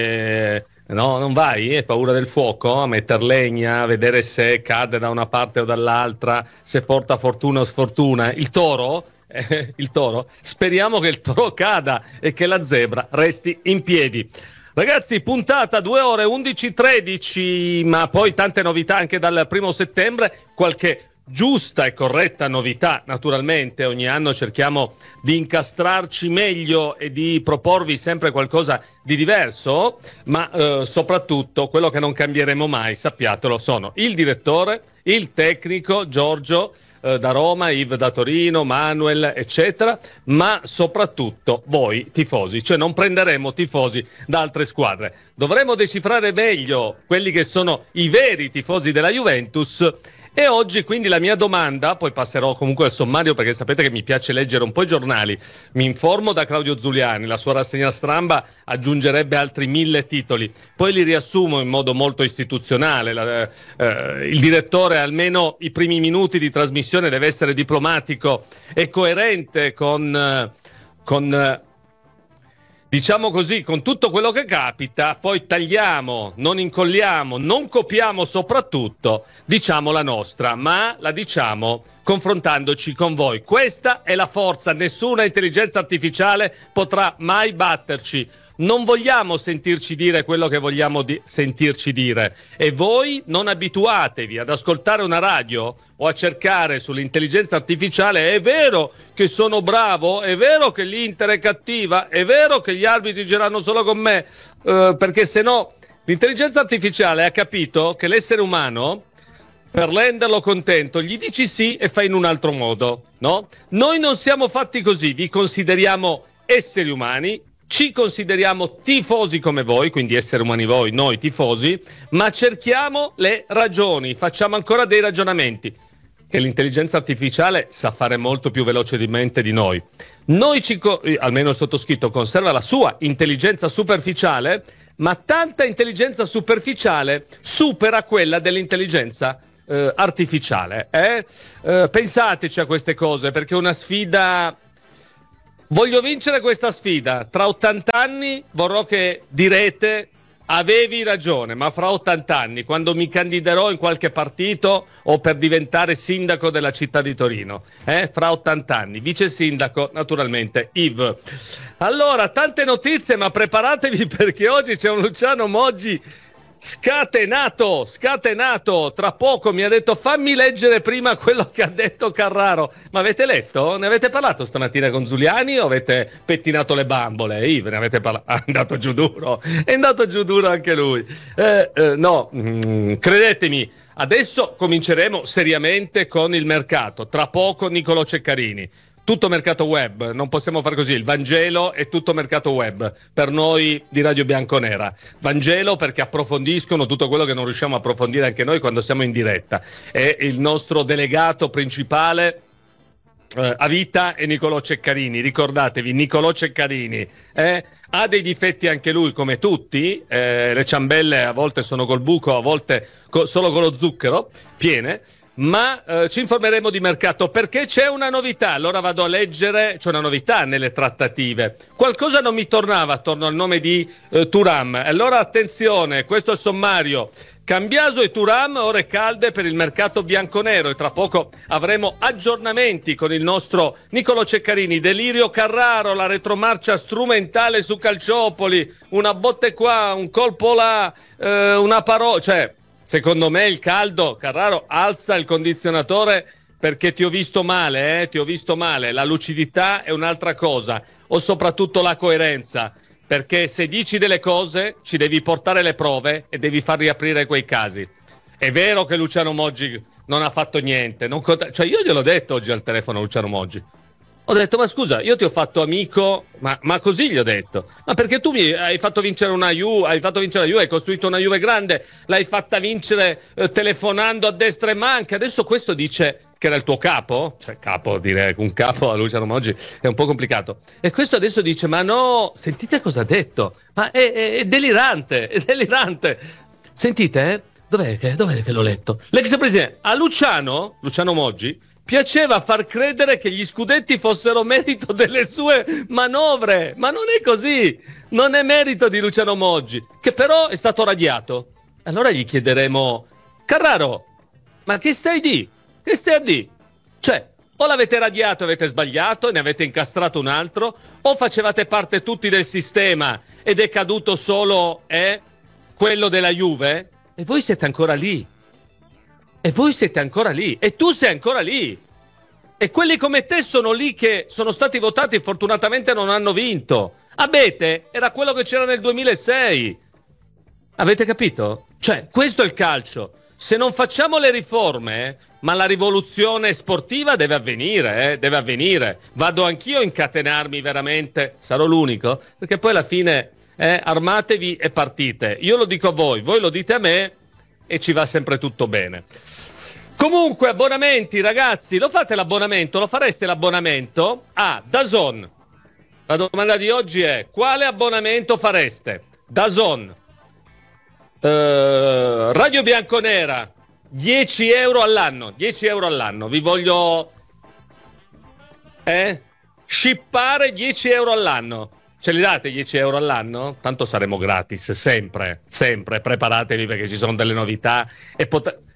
eh, no, non vai? Hai paura del fuoco? A metter legna, a vedere se cade da una parte o dall'altra, se porta fortuna o sfortuna. Il toro? Eh, il toro? Speriamo che il toro cada e che la zebra resti in piedi. Ragazzi, puntata due ore undici tredici, ma poi tante novità anche dal primo settembre, qualche giusta e corretta novità, naturalmente ogni anno cerchiamo di incastrarci meglio e di proporvi sempre qualcosa di diverso, ma eh, soprattutto quello che non cambieremo mai, sappiatelo, sono il direttore, il tecnico Giorgio eh, da Roma, Yves da Torino, Manuel eccetera, ma soprattutto voi tifosi, cioè non prenderemo tifosi da altre squadre, dovremo decifrare meglio quelli che sono i veri tifosi della Juventus. E oggi quindi la mia domanda, poi passerò comunque al sommario perché sapete che mi piace leggere un po' i giornali, mi informo da Claudio Zuliani, la sua rassegna stramba aggiungerebbe altri mille titoli, poi li riassumo in modo molto istituzionale, la, eh, il direttore almeno i primi minuti di trasmissione deve essere diplomatico e coerente con... Eh, con eh, diciamo così, con tutto quello che capita, poi tagliamo, non incolliamo, non copiamo soprattutto, diciamo la nostra, ma la diciamo confrontandoci con voi. Questa è la forza, nessuna intelligenza artificiale potrà mai batterci. non vogliamo sentirci dire quello che vogliamo di- sentirci dire, e voi non abituatevi ad ascoltare una radio o a cercare sull'intelligenza artificiale. È vero che sono bravo, è vero che l'Inter è cattiva, è vero che gli arbitri gireranno solo con me, eh, perché se no l'intelligenza artificiale ha capito che l'essere umano, per renderlo contento, gli dici sì e fai in un altro modo, no? Noi non siamo fatti così, vi consideriamo esseri umani, ci consideriamo tifosi come voi, quindi esseri umani voi, noi tifosi, ma cerchiamo le ragioni, facciamo ancora dei ragionamenti che l'intelligenza artificiale sa fare molto più velocemente di noi. Noi ci, co- almeno il sottoscritto conserva la sua intelligenza superficiale, ma tanta intelligenza superficiale supera quella dell'intelligenza eh, artificiale. Eh? Eh, pensateci a queste cose, perché è una sfida. Voglio vincere questa sfida. Tra ottanta anni vorrò che direte avevi ragione, ma fra ottanta anni, quando mi candiderò in qualche partito o per diventare sindaco della città di Torino, eh? fra ottanta anni, vice sindaco naturalmente Yves. Allora, tante notizie, ma preparatevi perché oggi c'è un Luciano Moggi scatenato, scatenato. Tra poco mi ha detto fammi leggere prima quello che ha detto Carraro. Ma avete letto? Ne avete parlato stamattina con Zuliani o avete pettinato le bambole? Yves, ne avete parlato? È andato giù duro, è andato giù duro anche lui. Eh, eh, no, mm, credetemi, adesso cominceremo seriamente con il mercato. Tra poco Nicolò Ceccarini. Tutto mercato web, non possiamo fare così, il Vangelo è tutto mercato web, per noi di Radio Bianconera. Vangelo perché approfondiscono tutto quello che non riusciamo a approfondire anche noi quando siamo in diretta. E il nostro delegato principale eh, a vita è Nicolò Ceccarini, ricordatevi, Nicolò Ceccarini eh, ha dei difetti anche lui come tutti, eh, le ciambelle a volte sono col buco, a volte co- solo con lo zucchero, piene. Ma eh, ci informeremo di mercato perché c'è una novità. Allora vado a leggere, c'è una novità nelle trattative. Qualcosa non mi tornava attorno al nome di eh, Thuram. Allora attenzione, questo è il sommario. Cambiaso e Thuram, ore calde per il mercato bianconero, e tra poco avremo aggiornamenti con il nostro Nicolò Ceccarini. Delirio Carraro, la retromarcia strumentale su Calciopoli, una botte qua, un colpo là, eh, una parola, cioè secondo me il caldo, Carraro, alza il condizionatore perché ti ho visto male, eh? ti ho visto male. La lucidità è un'altra cosa, o soprattutto la coerenza, perché se dici delle cose ci devi portare le prove e devi far riaprire quei casi. È vero che Luciano Moggi non ha fatto niente, non cont- cioè io gliel'ho detto oggi al telefono a Luciano Moggi. Ho detto, ma scusa, io ti ho fatto amico, ma, ma così gli ho detto, ma perché tu mi hai fatto vincere una Juve, hai fatto vincere la Juve, hai costruito una Juve grande, l'hai fatta vincere eh, telefonando a destra e manca, adesso questo dice che era il tuo capo, cioè capo, dire un capo a Luciano Moggi è un po' complicato, e questo adesso dice, ma no, sentite cosa ha detto, ma è, è, è delirante, è delirante, sentite, eh? Dov'è che, dov'è che l'ho letto? L'ex presidente, a Luciano, Luciano Moggi, piaceva far credere che gli scudetti fossero merito delle sue manovre, ma non è così, non è merito di Luciano Moggi, che però è stato radiato. Allora gli chiederemo, Carraro, ma che stai di? Che stai a di? Cioè, o l'avete radiato e avete sbagliato e ne avete incastrato un altro, o facevate parte tutti del sistema ed è caduto solo eh, quello della Juve, e voi siete ancora lì. E voi siete ancora lì, e tu sei ancora lì, e quelli come te sono lì che sono stati votati e fortunatamente non hanno vinto. Abete era quello che c'era nel duemilasei, avete capito? Cioè, questo è il calcio. Se non facciamo le riforme, ma la rivoluzione sportiva deve avvenire, eh? deve avvenire. Vado anch'io a incatenarmi veramente, sarò l'unico, perché poi alla fine eh, armatevi e partite. Io lo dico a voi, voi lo dite a me, e ci va sempre tutto bene. Comunque, abbonamenti, ragazzi, lo fate l'abbonamento? Lo fareste l'abbonamento a DAZN? La domanda di oggi è: quale abbonamento fareste? DAZN, uh, Radio Bianconera, dieci euro all'anno, dieci euro all'anno, vi voglio eh? shippare dieci euro all'anno. Ce li date dieci euro all'anno? Tanto saremo gratis, sempre, sempre, preparatevi perché ci sono delle novità e pot-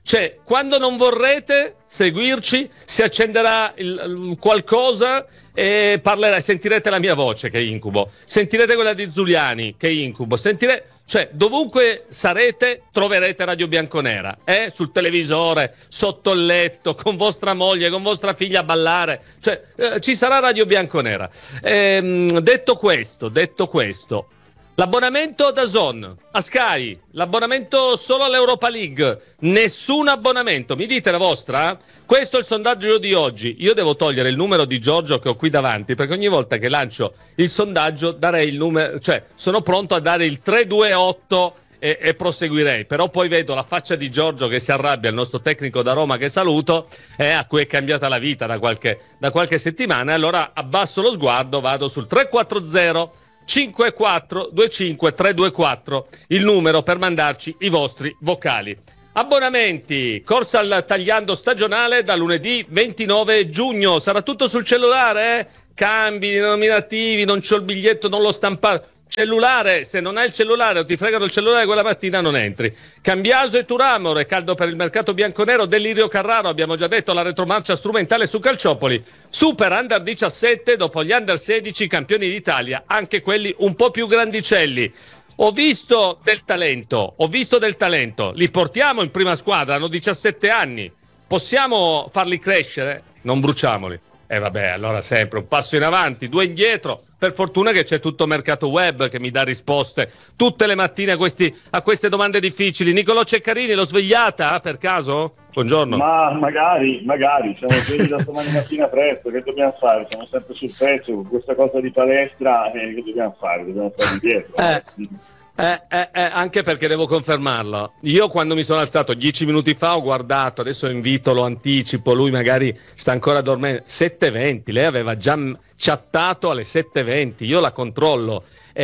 Cioè, quando non vorrete seguirci, si accenderà il, il qualcosa e parlerà, sentirete la mia voce, che è incubo. Sentirete quella di Zuliani, che è incubo. Sentirete, cioè, dovunque sarete, troverete Radio Bianconera, eh? Sul televisore, sotto il letto, con vostra moglie, con vostra figlia a ballare. Cioè, eh, ci sarà Radio Bianconera. Ehm, detto questo, detto questo. L'abbonamento da Zon, a Sky, l'abbonamento solo all'Europa League, nessun abbonamento, mi dite la vostra? Questo è il sondaggio di oggi. Io devo togliere il numero di Giorgio che ho qui davanti, perché ogni volta che lancio il sondaggio darei il numero, cioè sono pronto a dare il tre due otto e, e proseguirei, però poi vedo la faccia di Giorgio che si arrabbia, il nostro tecnico da Roma che saluto, eh, a cui è cambiata la vita da qualche, da qualche settimana, e allora abbasso lo sguardo, vado sul tre quattro zero cinque quattro due cinque tre due quattro, il numero per mandarci i vostri vocali. Abbonamenti, corsa al tagliando stagionale da lunedì ventinove giugno, sarà tutto sul cellulare, eh? Cambi, nominativi, non c'ho il biglietto, non l'ho stampato. Cellulare, se non hai il cellulare o ti fregano il cellulare quella mattina non entri. Cambiaso e Turamoro, è caldo per il mercato bianconero. Delirio Carraro, abbiamo già detto, la retromarcia strumentale su Calciopoli. Super under diciassette, dopo gli under sedici campioni d'Italia, anche quelli un po' più grandicelli. Ho visto del talento, ho visto del talento, li portiamo in prima squadra, hanno diciassette anni, possiamo farli crescere? Non bruciamoli. E eh vabbè, allora sempre un passo in avanti, due indietro. Per fortuna che c'è tutto mercato web che mi dà risposte tutte le mattine a, questi, a queste domande difficili. Nicolò Ceccarini, l'ho svegliata per caso? Buongiorno. Ma magari, magari, siamo svegli da domani mattina presto, che dobbiamo fare? Siamo sempre sul pezzo, con questa cosa di palestra, eh, che dobbiamo fare? Dobbiamo stare dietro. Eh. Eh, eh, eh, anche perché devo confermarlo. Io quando mi sono alzato dieci minuti fa ho guardato, adesso invito, lo anticipo, lui magari sta ancora dormendo, sette e venti, lei aveva già chattato alle sette e venti, io la controllo.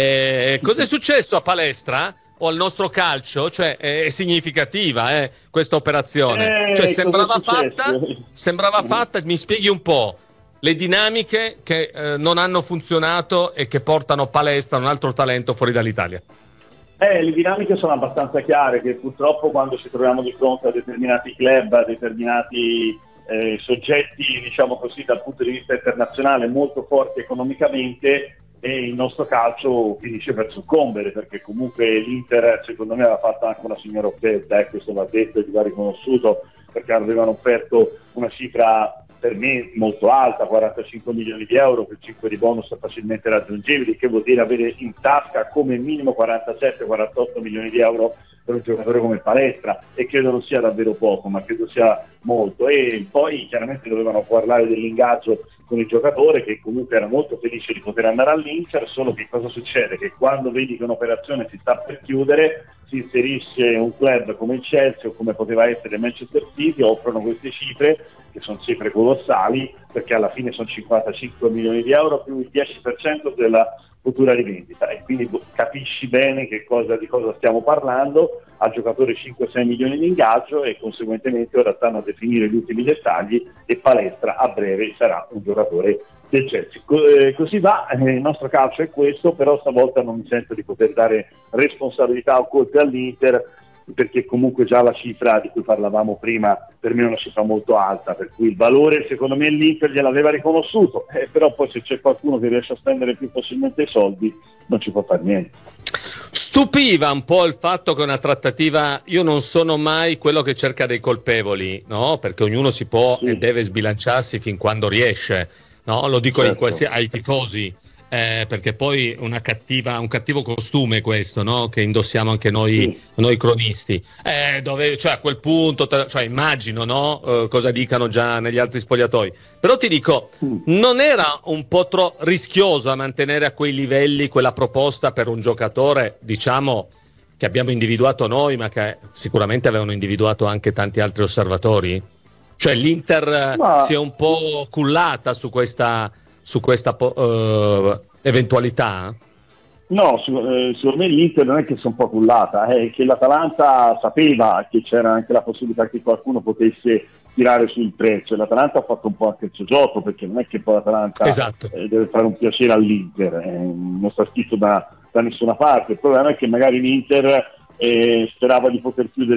Eh, cos'è successo a palestra o al nostro calcio? Cioè è significativa eh, questa operazione, eh, cioè sembrava fatta, sembrava fatta, mi spieghi un po' le dinamiche che eh, non hanno funzionato e che portano palestra un altro talento fuori dall'Italia. Eh, le dinamiche sono abbastanza chiare, che purtroppo quando ci troviamo di fronte a determinati club, a determinati eh, soggetti, diciamo così, dal punto di vista internazionale molto forti economicamente, e il nostro calcio finisce per soccombere, perché comunque l'Inter secondo me aveva fatto anche una signora offerta, eh, questo va detto e va riconosciuto, perché avevano offerto una cifra per me molto alta, quarantacinque milioni di euro, per cinque di bonus facilmente raggiungibili, che vuol dire avere in tasca come minimo quarantasette quarantotto milioni di euro per un giocatore come Palestra, e credo non sia davvero poco, ma credo sia molto. E poi chiaramente dovevano parlare dell'ingaggio con il giocatore, che comunque era molto felice di poter andare all'Inter, solo che cosa succede? Che quando vedi che un'operazione si sta per chiudere, si inserisce un club come il Chelsea o come poteva essere Manchester City, offrono queste cifre, che sono cifre colossali, perché alla fine sono cinquantacinque milioni di euro più il dieci per cento della futura rivendita, e quindi capisci bene che cosa, di cosa stiamo parlando. Al giocatore cinque sei milioni di ingaggio, e conseguentemente ora stanno a definire gli ultimi dettagli, e Palestra a breve sarà un giocatore del Chelsea. Co- eh, così va, eh, il nostro calcio è questo, però stavolta non mi sento di poter dare responsabilità o colpe all'Inter, perché comunque già la cifra di cui parlavamo prima per me è una cifra molto alta, per cui il valore secondo me l'Inter gliel'aveva riconosciuto, eh, però poi se c'è qualcuno che riesce a spendere più facilmente i soldi non ci può fare niente. Stupiva un po' il fatto che una trattativa, io non sono mai quello che cerca dei colpevoli, no? Perché ognuno si può sì. e deve sbilanciarsi fin quando riesce, no? Lo dico certo. in qualsi- ai tifosi. Eh, perché poi una cattiva, un cattivo costume questo, no? Che indossiamo anche noi, sì. noi cronisti. Eh, dove, cioè, a quel punto, cioè, immagino, no? Eh, cosa dicano già negli altri spogliatoi. Però ti dico, sì. non era un po' troppo rischioso a mantenere a quei livelli quella proposta per un giocatore, diciamo, che abbiamo individuato noi, ma che sicuramente avevano individuato anche tanti altri osservatori? Cioè l'Inter ma... si è un po' cullata su questa... su questa uh, eventualità? No, su, eh, secondo me l'Inter non è che si è un po' cullata, è che l'Atalanta sapeva che c'era anche la possibilità che qualcuno potesse tirare sul prezzo, e l'Atalanta ha fatto un po' anche il suo gioco, perché non è che poi l'Atalanta esatto. eh, deve fare un piacere all'Inter, eh, non sta scritto da, da nessuna parte. Il problema è che magari l'Inter eh, sperava di poter chiudere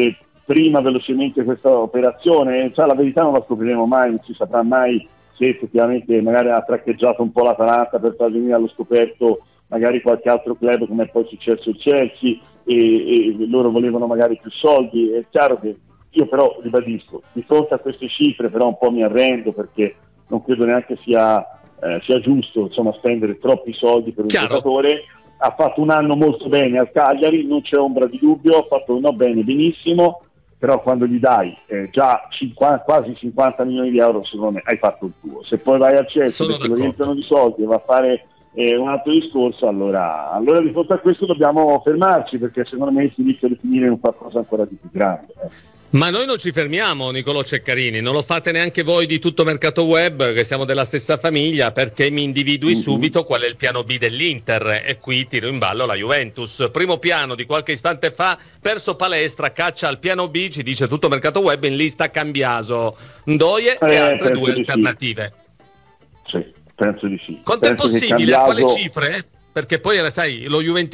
prima velocemente questa operazione, cioè, la verità non la scopriremo mai, non si saprà mai se effettivamente magari ha traccheggiato un po' l'Atalanta per far venire allo scoperto magari qualche altro club, come è poi successo il Chelsea, e, e loro volevano magari più soldi. È chiaro che io però ribadisco, di fronte a queste cifre però un po' mi arrendo, perché non credo neanche sia, eh, sia giusto, insomma, spendere troppi soldi per un Chiaro. giocatore. Ha fatto un anno molto bene al Cagliari, non c'è ombra di dubbio, ha fatto no bene, benissimo, però quando gli dai eh, già cinquanta, quasi cinquanta milioni di euro, secondo me hai fatto il tuo. Se poi vai al Chelsea perché lo riempiono di soldi e va a fare eh, un altro discorso, allora, allora di fronte a questo dobbiamo fermarci, perché secondo me si rischia di finire in un qualcosa ancora di più grande. Eh. Ma noi non ci fermiamo, Nicolò Ceccarini, non lo fate neanche voi di Tutto Mercato Web, che siamo della stessa famiglia, perché mi individui mm-hmm. subito qual è il piano B dell'Inter, e qui tiro in ballo la Juventus. Primo piano di qualche istante fa, perso Palestra, caccia al piano B, ci dice Tutto Mercato Web, in lista Cambiaso, Ndoye eh, e altre due alternative. Sì. Sì, penso di sì. Quanto è penso possibile? Cambiaso... A quale cifre? Perché poi, sai, lo Juventino